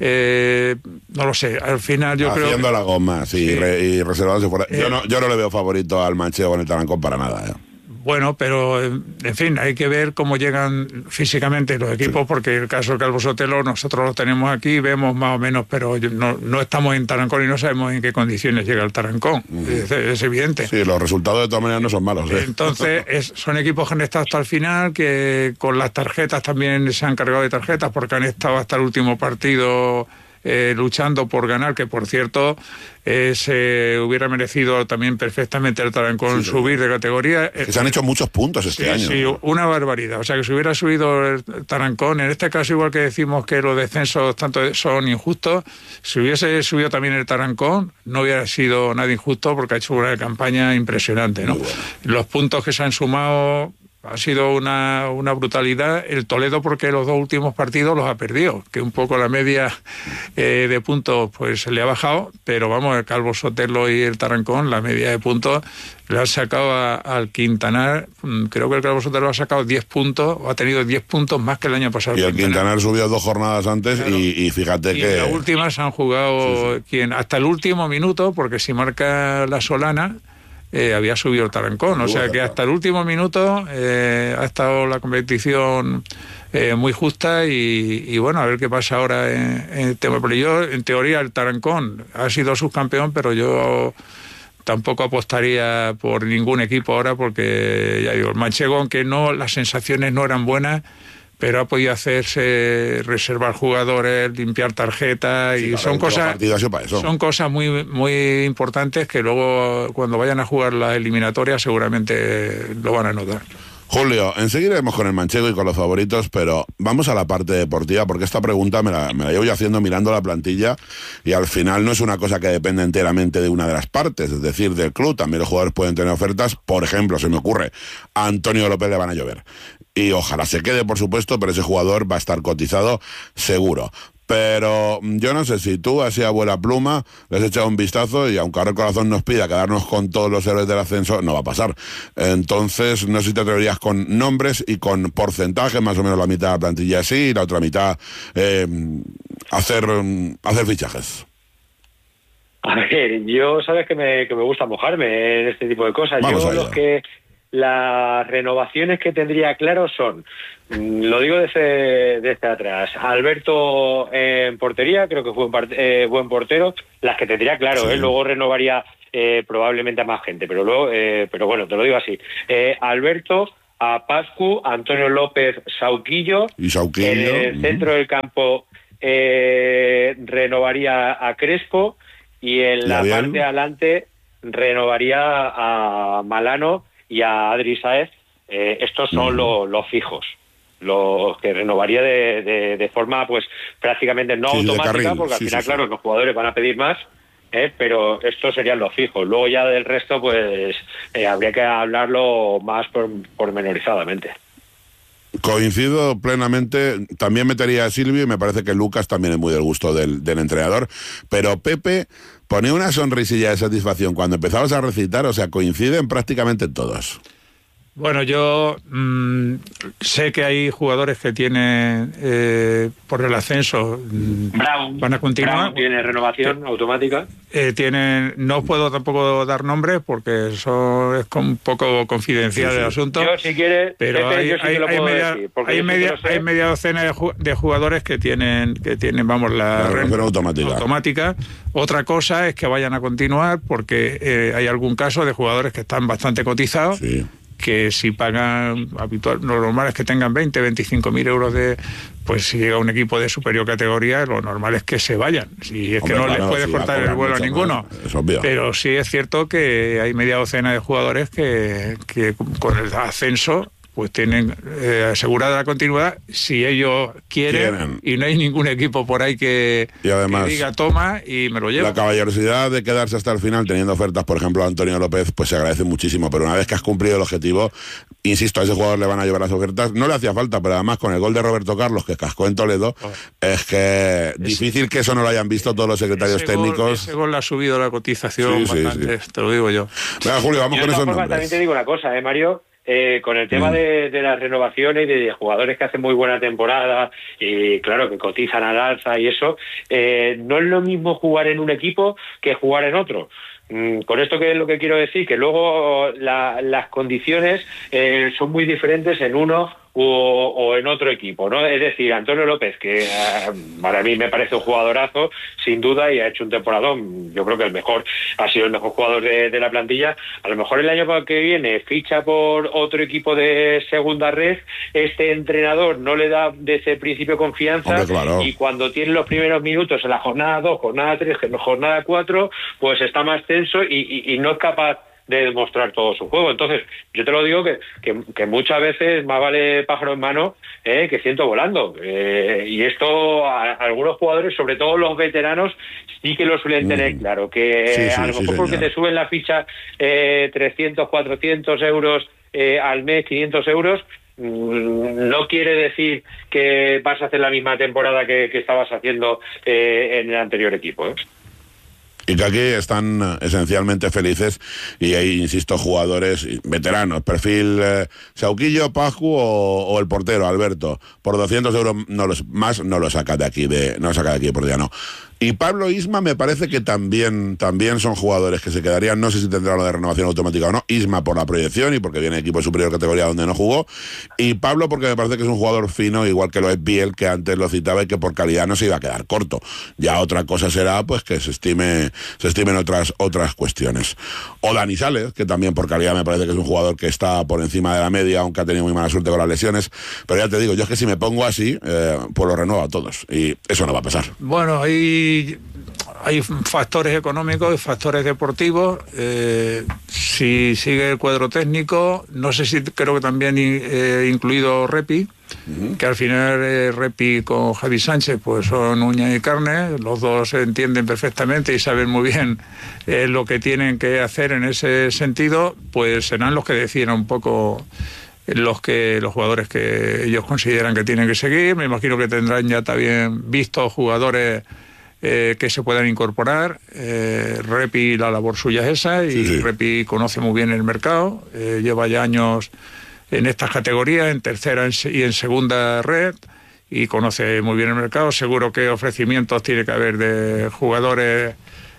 no lo sé, al final yo creo haciendo la goma, sí. Y reservándose fuera. Yo no le veo favorito al Manchego en el Tarancón para nada, Bueno, pero en fin, hay que ver cómo llegan físicamente los equipos, porque el caso del Calvo Sotelo nosotros lo tenemos aquí, vemos más o menos, pero no estamos en Tarancón y no sabemos en qué condiciones llega el Tarancón, es evidente. Sí, los resultados de todas maneras no son malos. Entonces, son equipos que han estado hasta el final, que con las tarjetas también se han cargado de tarjetas, porque han estado hasta el último partido luchando por ganar, que por cierto se hubiera merecido también perfectamente el Tarancón subir de categoría. Se han hecho muchos puntos este año. Sí, una barbaridad. O sea, que si hubiera subido el Tarancón, en este caso igual que decimos que los descensos tanto son injustos, si hubiese subido también el Tarancón, no hubiera sido nada injusto, porque ha hecho una campaña impresionante, ¿no? Bueno. Los puntos que se han sumado ha sido una brutalidad. El Toledo, porque los 2 últimos partidos los ha perdido, que un poco la media de puntos pues se le ha bajado, pero vamos, el Calvo Sotelo y el Tarancón, la media de puntos le han sacado al Quintanar. Creo que el Calvo Sotelo ha sacado 10 puntos, o ha tenido 10 puntos más que el año pasado. Y el Quintanar subió 2 jornadas antes, claro. y fíjate que en las últimas han jugado hasta el último minuto, porque si marca la Solana había subido el Tarancón, o sea que hasta el último minuto ha estado la competición muy justa y bueno, a ver qué pasa ahora en el tema. Pero yo, en teoría, el Tarancón ha sido subcampeón, pero yo tampoco apostaría por ningún equipo ahora porque, ya digo, el manchego, aunque no, las sensaciones no eran buenas, pero ha podido hacerse reservar jugadores, limpiar tarjetas, y son cosas muy, muy importantes que luego cuando vayan a jugar las eliminatorias seguramente lo van a notar. Julio, enseguida iremos con el manchego y con los favoritos, pero vamos a la parte deportiva, porque esta pregunta me la llevo yo haciendo mirando la plantilla, y al final no es una cosa que depende enteramente de una de las partes, es decir, del club. También los jugadores pueden tener ofertas. Por ejemplo, se me ocurre, a Antonio López le van a llover, y ojalá se quede, por supuesto, pero ese jugador va a estar cotizado seguro. Pero yo no sé si tú, así a vuela pluma, les has echado un vistazo y aunque ahora el corazón nos pida quedarnos con todos los héroes del ascenso, no va a pasar. Entonces, no sé si te atreverías con nombres y con porcentajes, más o menos la mitad de la plantilla sí, y la otra mitad hacer fichajes. A ver, yo sabes que me gusta mojarme en este tipo de cosas. Las renovaciones que tendría claro son, lo digo desde atrás, Alberto en portería, creo que fue buen portero, las que tendría claro, sí. Luego renovaría probablemente a más gente, pero bueno, te lo digo así, Alberto, a Pascu, Antonio López, Sauquillo, en el centro del campo renovaría a Crespo, y en la parte de adelante renovaría a Malano y a Adri Sáez. Estos son los fijos, los que renovaría de forma pues prácticamente no automática, porque al final, claro, los jugadores van a pedir más, pero estos serían los fijos. Luego ya del resto pues habría que hablarlo más pormenorizadamente. Coincido plenamente, también metería a Silvio, y me parece que Lucas también es muy del gusto del entrenador, pero Pepe ponía una sonrisilla de satisfacción cuando empezabas a recitar, o sea, coinciden prácticamente todos. Bueno, yo sé que hay jugadores que tienen, por el ascenso, van a continuar. Brown tiene renovación automática. No puedo tampoco dar nombres porque eso es un poco confidencial el asunto. Yo, si quieres, pero hay media docena de jugadores que tienen vamos, la renovación automática. Otra cosa es que vayan a continuar porque hay algún caso de jugadores que están bastante cotizados. Sí. Que si pagan lo normal es que tengan 20, 25.000 euros pues si llega un equipo de superior categoría, lo normal es que se vayan. Si es que no les puede cortar el vuelo a ninguno. Es obvio. Pero sí es cierto que hay media docena de jugadores que con el ascenso pues tienen asegurada la continuidad si ellos quieren, y no hay ningún equipo por ahí que diga toma y me lo llevo. La caballerosidad de quedarse hasta el final teniendo ofertas, por ejemplo, a Antonio López, pues se agradece muchísimo, pero una vez que has cumplido el objetivo, insisto, a ese jugador le van a llevar las ofertas, no le hacía falta, pero además con el gol de Roberto Carlos que cascó en Toledo, es que difícil que eso no lo hayan visto todos los secretarios técnicos. Ese gol le ha subido la cotización bastante, te lo digo yo. Venga, Julio, vamos con esos nombres. También te digo una cosa, Mario, con el tema de las renovaciones y de jugadores que hacen muy buena temporada y claro que cotizan al alza y eso, no es lo mismo jugar en un equipo que jugar en otro. Con esto, ¿qué es lo que quiero decir? Que luego las condiciones son muy diferentes en uno o en otro equipo, ¿no? Es decir, Antonio López, que para mí me parece un jugadorazo, sin duda, y ha hecho un temporadón, yo creo que ha sido el mejor jugador de la plantilla. A lo mejor el año que viene ficha por otro equipo de segunda red, este entrenador no le da desde el principio confianza, y cuando tiene los primeros minutos en la jornada 2, jornada 3, jornada 4, pues está más tenso y no es capaz de demostrar todo su juego. Entonces, yo te lo digo que muchas veces más vale pájaro en mano que ciento volando. Y esto algunos jugadores, sobre todo los veteranos, sí que lo suelen tener claro, que a lo mejor porque te suben la ficha 300, 400 euros al mes, 500 euros, no quiere decir que vas a hacer la misma temporada que estabas haciendo en el anterior equipo, Y que aquí están esencialmente felices, y hay, insisto, jugadores veteranos, perfil Sauquillo, Pascu o el portero, Alberto. Por 200 euros no lo saca de aquí, por día no. Y Pablo Isma me parece que también son jugadores que se quedarían, no sé si tendrán lo de renovación automática o no. Isma por la proyección y porque viene equipo de superior categoría donde no jugó, y Pablo porque me parece que es un jugador fino, igual que lo es Biel, que antes lo citaba, y que por calidad no se iba a quedar corto. Ya otra cosa será pues que se estimen otras cuestiones. O Dani Sales, que también por calidad me parece que es un jugador que está por encima de la media, aunque ha tenido muy mala suerte con las lesiones. Pero ya te digo, yo es que si me pongo así, pues lo renuevo a todos, y eso no va a pasar. Bueno, hay factores económicos y factores deportivos. Si sigue el cuadro técnico, no sé si creo que también incluido Repi, que al final Repi con Javi Sánchez pues son uña y carne, los dos se entienden perfectamente y saben muy bien lo que tienen que hacer en ese sentido, pues serán los que decidan un poco los jugadores que ellos consideran que tienen que seguir. Me imagino que tendrán ya también vistos jugadores que se puedan incorporar. Repi, la labor suya es esa, y sí. Repi conoce muy bien el mercado, lleva ya años en estas categorías, en tercera y en segunda red, y conoce muy bien el mercado. Seguro que ofrecimientos tiene que haber de jugadores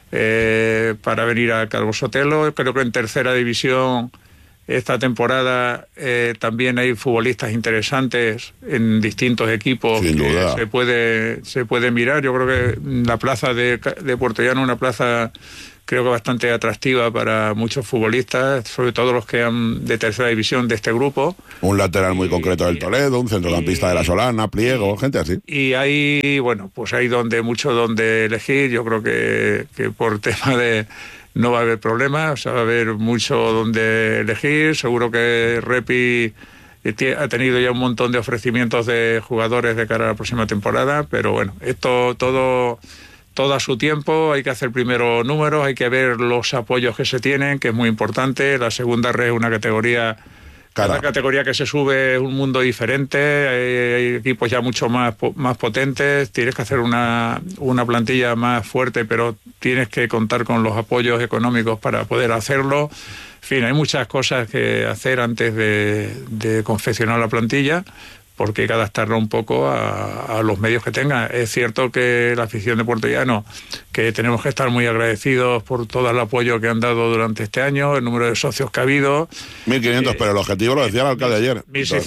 para venir a Calvo Sotelo. Creo que en tercera división esta temporada también hay futbolistas interesantes en distintos equipos. Sin duda. Se puede mirar. Yo creo que la plaza de Puerto Llano es una plaza, creo que bastante atractiva para muchos futbolistas, sobre todo los que han de tercera división de este grupo. Un lateral muy concreto del Toledo, un centrocampista de la Solana, Pliego, gente así. Y hay, bueno, pues hay mucho donde elegir. Yo creo que por tema de no va a haber problema, o sea, va a haber mucho donde elegir. Seguro que Repi ha tenido ya un montón de ofrecimientos de jugadores de cara a la próxima temporada, pero bueno, esto todo a su tiempo. Hay que hacer primero números, hay que ver los apoyos que se tienen, que es muy importante. La segunda red es una categoría... Cada categoría que se sube es un mundo diferente, hay equipos ya mucho más potentes, tienes que hacer una plantilla más fuerte, pero tienes que contar con los apoyos económicos para poder hacerlo. En fin, hay muchas cosas que hacer antes de confeccionar la plantilla, porque hay que adaptarla un poco a los medios que tenga. Es cierto que la afición de Puerto Llano, que tenemos que estar muy agradecidos por todo el apoyo que han dado durante este año, el número de socios que ha habido. 1.500, pero el objetivo lo decía el alcalde ayer.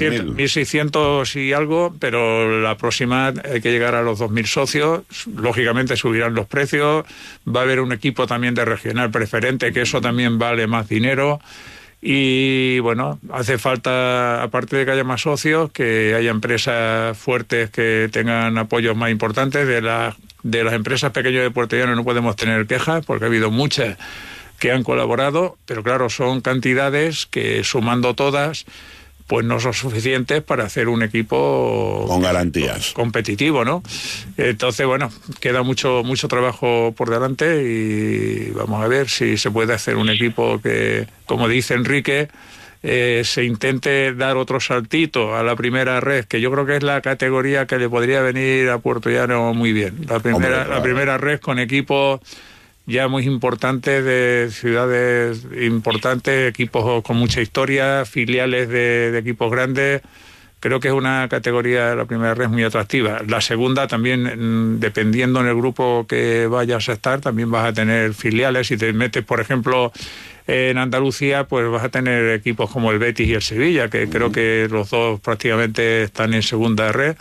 1.600 y algo, pero la próxima hay que llegar a los 2.000 socios. Lógicamente subirán los precios. Va a haber un equipo también de regional preferente, que eso también vale más dinero. Y bueno, hace falta, aparte de que haya más socios, que haya empresas fuertes que tengan apoyos más importantes. De las empresas pequeñas de Puerto Llano no podemos tener quejas, porque ha habido muchas que han colaborado, pero claro, son cantidades que, sumando todas, pues no son suficientes para hacer un equipo con garantías, competitivo, ¿no? Entonces, bueno, queda mucho trabajo por delante, y vamos a ver si se puede hacer un equipo que, como dice Enrique, se intente dar otro saltito a la primera red, que yo creo que es la categoría que le podría venir a Puerto Llano muy bien. La primera red con equipos ya muy importantes, de ciudades importantes, equipos con mucha historia, filiales de equipos grandes. Creo que es una categoría, la primera red, muy atractiva. La segunda también, dependiendo en el grupo que vayas a estar, también vas a tener filiales. Si te metes, por ejemplo, en Andalucía, pues vas a tener equipos como el Betis y el Sevilla, que creo que los dos prácticamente están en segunda red.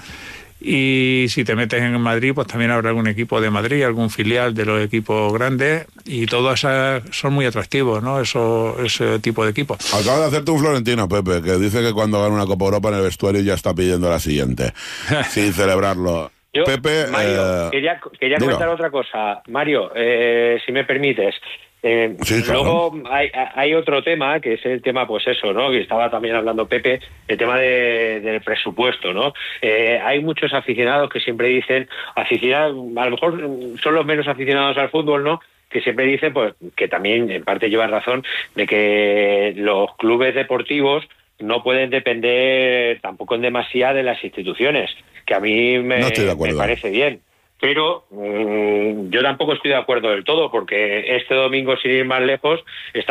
Y si te metes en Madrid, pues también habrá algún equipo de Madrid, algún filial de los equipos grandes, y todos son muy atractivos, ¿no? Ese tipo de equipos. Acaba de hacerte un florentino, Pepe, que dice que cuando gana una Copa Europa en el vestuario ya está pidiendo la siguiente, sin celebrarlo. Yo, Pepe, Mario, quería comentar otra cosa. Mario, si me permites. Sí, claro. Luego hay otro tema, que es el tema, pues eso, ¿no? Que estaba también hablando Pepe, el tema del presupuesto, ¿no? Hay muchos aficionados que siempre dicen, aficionados, a lo mejor son los menos aficionados al fútbol, ¿no?, que siempre dicen, pues, que también en parte lleva razón, de que los clubes deportivos no pueden depender tampoco en demasía de las instituciones, que a mí me parece bien. Pero yo tampoco estoy de acuerdo del todo, porque este domingo, sin ir más lejos, estaba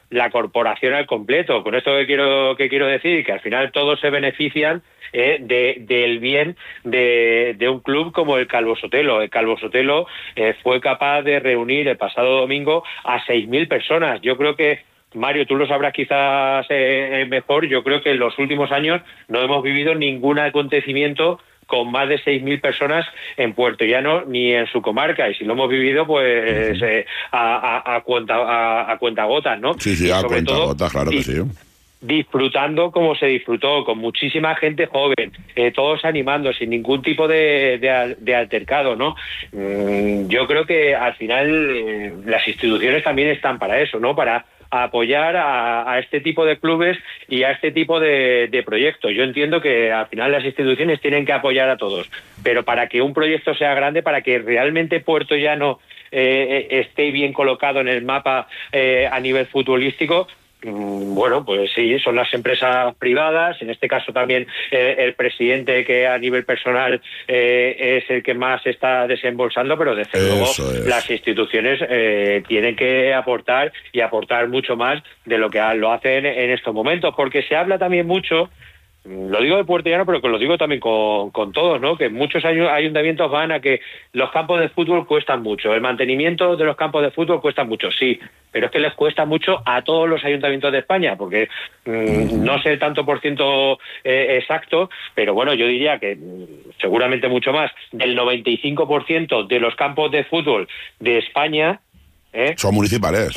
la corporación al completo. Con esto que quiero decir, que al final todos se benefician del bien de un club como el Calvo Sotelo. El Calvo Sotelo fue capaz de reunir el pasado domingo a 6.000 personas. Yo creo que, Mario, tú lo sabrás quizás mejor, yo creo que en los últimos años no hemos vivido ningún acontecimiento con más de 6.000 personas en Puerto Llano ni en su comarca, y si lo hemos vivido pues a cuentagotas, ¿no? Sí, a cuentagotas, claro que sí. Disfrutando como se disfrutó, con muchísima gente joven, todos animando, sin ningún tipo de altercado, ¿no? Yo creo que al final las instituciones también están para eso, ¿no? Para apoyar a este tipo de clubes y a este tipo de proyectos. Yo entiendo que al final las instituciones tienen que apoyar a todos, pero para que un proyecto sea grande, para que realmente Puerto Llano esté bien colocado en el mapa a nivel futbolístico, bueno, pues sí, son las empresas privadas, en este caso también el presidente, que a nivel personal es el que más está desembolsando, pero desde luego las instituciones tienen que aportar, y aportar mucho más de lo que lo hacen en estos momentos, porque se habla también mucho, lo digo de Puerto Llano, pero que lo digo también con todos, ¿no? Que muchos ayuntamientos van a que los campos de fútbol cuestan mucho, el mantenimiento de los campos de fútbol cuesta mucho, sí, pero es que les cuesta mucho a todos los ayuntamientos de España, porque no sé el tanto por ciento exacto, pero bueno, yo diría que seguramente mucho más, del 95% de los campos de fútbol de España son municipales.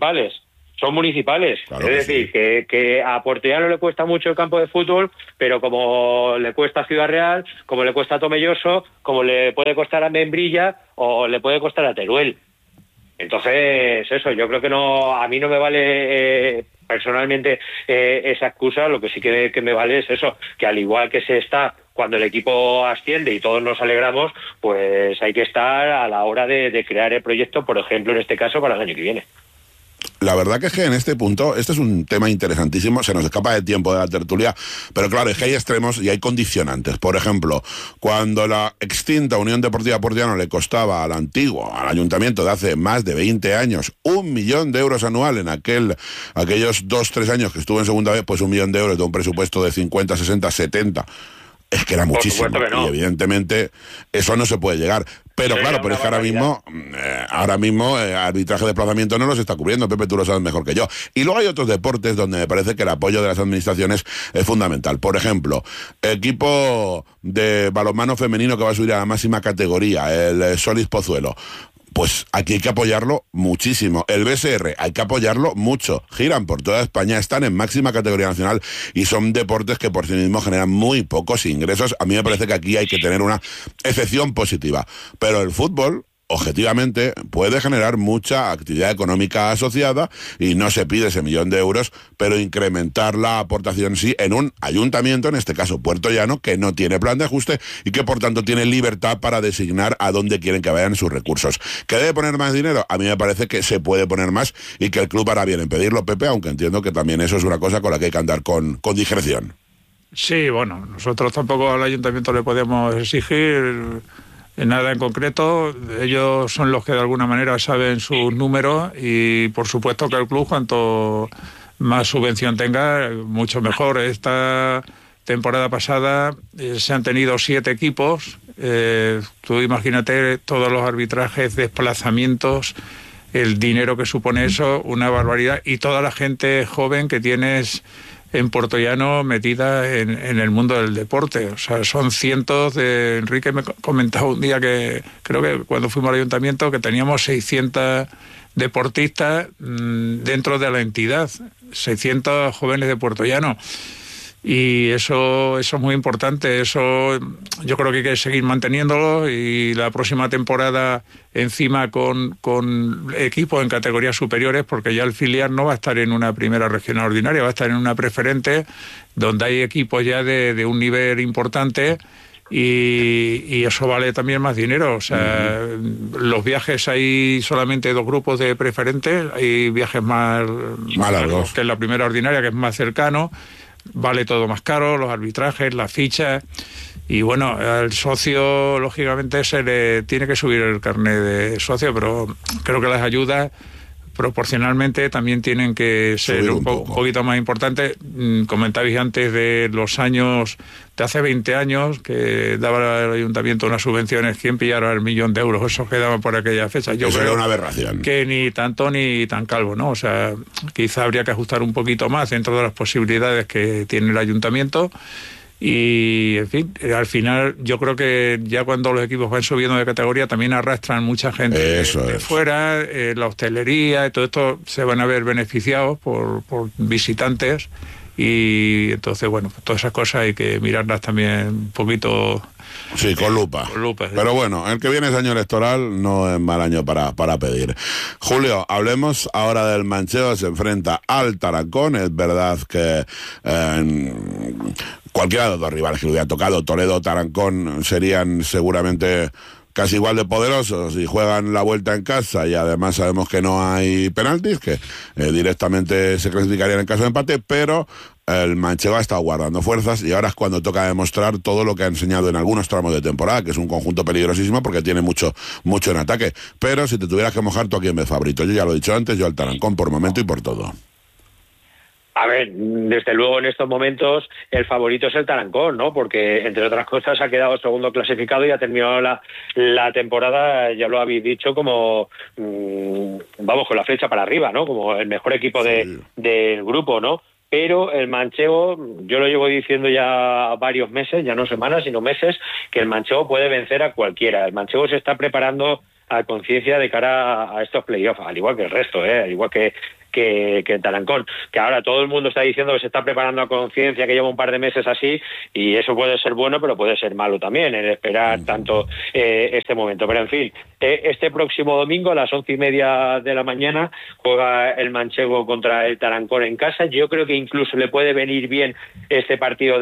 Claro, es decir, sí, que a Puerto Llano le cuesta mucho el campo de fútbol, pero como le cuesta a Ciudad Real, como le cuesta a Tomelloso, como le puede costar a Membrilla o le puede costar a Teruel. Entonces, eso, yo creo que a mí no me vale personalmente esa excusa. Lo que sí que me vale es eso, que al igual que se está cuando el equipo asciende y todos nos alegramos, pues hay que estar a la hora de crear el proyecto, por ejemplo, en este caso, para el año que viene. La verdad que es que en este punto, este es un tema interesantísimo, se nos escapa de tiempo de la tertulia, pero claro, es que hay extremos y hay condicionantes. Por ejemplo, cuando la extinta Unión Deportiva Puerto Llano le costaba al ayuntamiento de hace más de 20 años, 1 millón de euros anual en aquellos 2-3 años que estuvo en segunda vez, pues 1 millón de euros de un presupuesto de 50, 60, 70... Es que era muchísimo, y evidentemente eso no se puede llegar. Pero sí, claro, pero es que ahora mismo arbitraje de desplazamiento no los está cubriendo. Pepe, tú lo sabes mejor que yo. Y luego hay otros deportes donde me parece que el apoyo de las administraciones es fundamental. Por ejemplo, equipo de balonmano femenino que va a subir a la máxima categoría, el Solís Pozuelo. Pues aquí hay que apoyarlo muchísimo. El BSR hay que apoyarlo mucho. Giran por toda España, están en máxima categoría nacional y son deportes que por sí mismos generan muy pocos ingresos. A mí me parece que aquí hay que tener una excepción positiva. Pero el fútbol, objetivamente, puede generar mucha actividad económica asociada y no se pide ese 1 millón de euros, pero incrementar la aportación sí en un ayuntamiento, en este caso Puerto Llano, que no tiene plan de ajuste y que por tanto tiene libertad para designar a dónde quieren que vayan sus recursos. ¿Que debe poner más dinero? A mí me parece que se puede poner más y que el club hará bien en pedirlo, Pepe, aunque entiendo que también eso es una cosa con la que hay que andar con discreción. Sí, bueno, nosotros tampoco al ayuntamiento le podemos exigir nada en concreto. Ellos son los que de alguna manera saben sus números y por supuesto que el club, cuanto más subvención tenga, mucho mejor. Esta temporada pasada se han tenido 7 equipos. Tú imagínate todos los arbitrajes, desplazamientos, el dinero que supone eso, una barbaridad, y toda la gente joven que tienes en Puerto Llano metida en el mundo del deporte. O sea, son cientos de... Enrique me comentaba un día que creo que cuando fuimos al ayuntamiento que teníamos 600 deportistas dentro de la entidad, 600 jóvenes de Puerto Llano. Y eso es muy importante. Eso yo creo que hay que seguir manteniéndolo, y la próxima temporada encima con equipos en categorías superiores, porque ya el filial no va a estar en una primera regional ordinaria, va a estar en una preferente donde hay equipos ya de un nivel importante, y eso vale también más dinero. O sea, los viajes, hay solamente 2 grupos de preferentes, hay viajes más largos que en la primera ordinaria, que es más cercano. Vale todo más caro, los arbitrajes, las fichas, y bueno, al socio lógicamente se le tiene que subir el carnet de socio, pero creo que las ayudas proporcionalmente también tienen que ser un poquito más importantes. Comentabais antes de los años, de hace 20 años, que daba el ayuntamiento unas subvenciones. ¿Quién pillara el 1.000.000 de euros? Eso quedaba por aquella fecha. Yo creo era una aberración. Que ni tanto ni tan calvo, ¿no? O sea, quizá habría que ajustar un poquito más dentro de las posibilidades que tiene el ayuntamiento. Y, en fin, al final yo creo que ya cuando los equipos van subiendo de categoría también arrastran mucha gente de fuera, la hostelería y todo esto se van a ver beneficiados por visitantes, y entonces, bueno, pues todas esas cosas hay que mirarlas también un poquito... Sí, con lupa. Pero bueno, el que viene es año electoral, no es mal año para pedir. Julio, hablemos ahora del Manchego. Se enfrenta al Tarancón. Es verdad que cualquiera de los dos rivales que le hubiera tocado, Toledo o Tarancón, serían seguramente casi igual de poderosos y juegan la vuelta en casa, y además sabemos que no hay penaltis, que directamente se clasificarían en caso de empate, pero el Manchego ha estado guardando fuerzas y ahora es cuando toca demostrar todo lo que ha enseñado en algunos tramos de temporada, que es un conjunto peligrosísimo porque tiene mucho en ataque. Pero si te tuvieras que mojar, ¿tú a quién ves favorito? Yo ya lo he dicho antes, yo al Tarancón por momento y por todo. A ver, desde luego en estos momentos el favorito es el Tarancón, ¿no? Porque, entre otras cosas, ha quedado segundo clasificado y ha terminado la temporada, ya lo habéis dicho, como, vamos, con la flecha para arriba, ¿no? Como el mejor equipo del grupo, ¿no? Pero el Manchego, yo lo llevo diciendo ya varios meses, ya no semanas, sino meses, que el Manchego puede vencer a cualquiera. El Manchego se está preparando a conciencia de cara a estos playoffs, al igual que el resto, al igual que el Tarancón, que ahora todo el mundo está diciendo que se está preparando a conciencia, que lleva un par de meses así, y eso puede ser bueno, pero puede ser malo también, el esperar tanto este momento. Pero en fin, este próximo domingo a las 11:30 de la mañana juega el Manchego contra el Tarancón en casa. Yo creo que incluso le puede venir bien este partido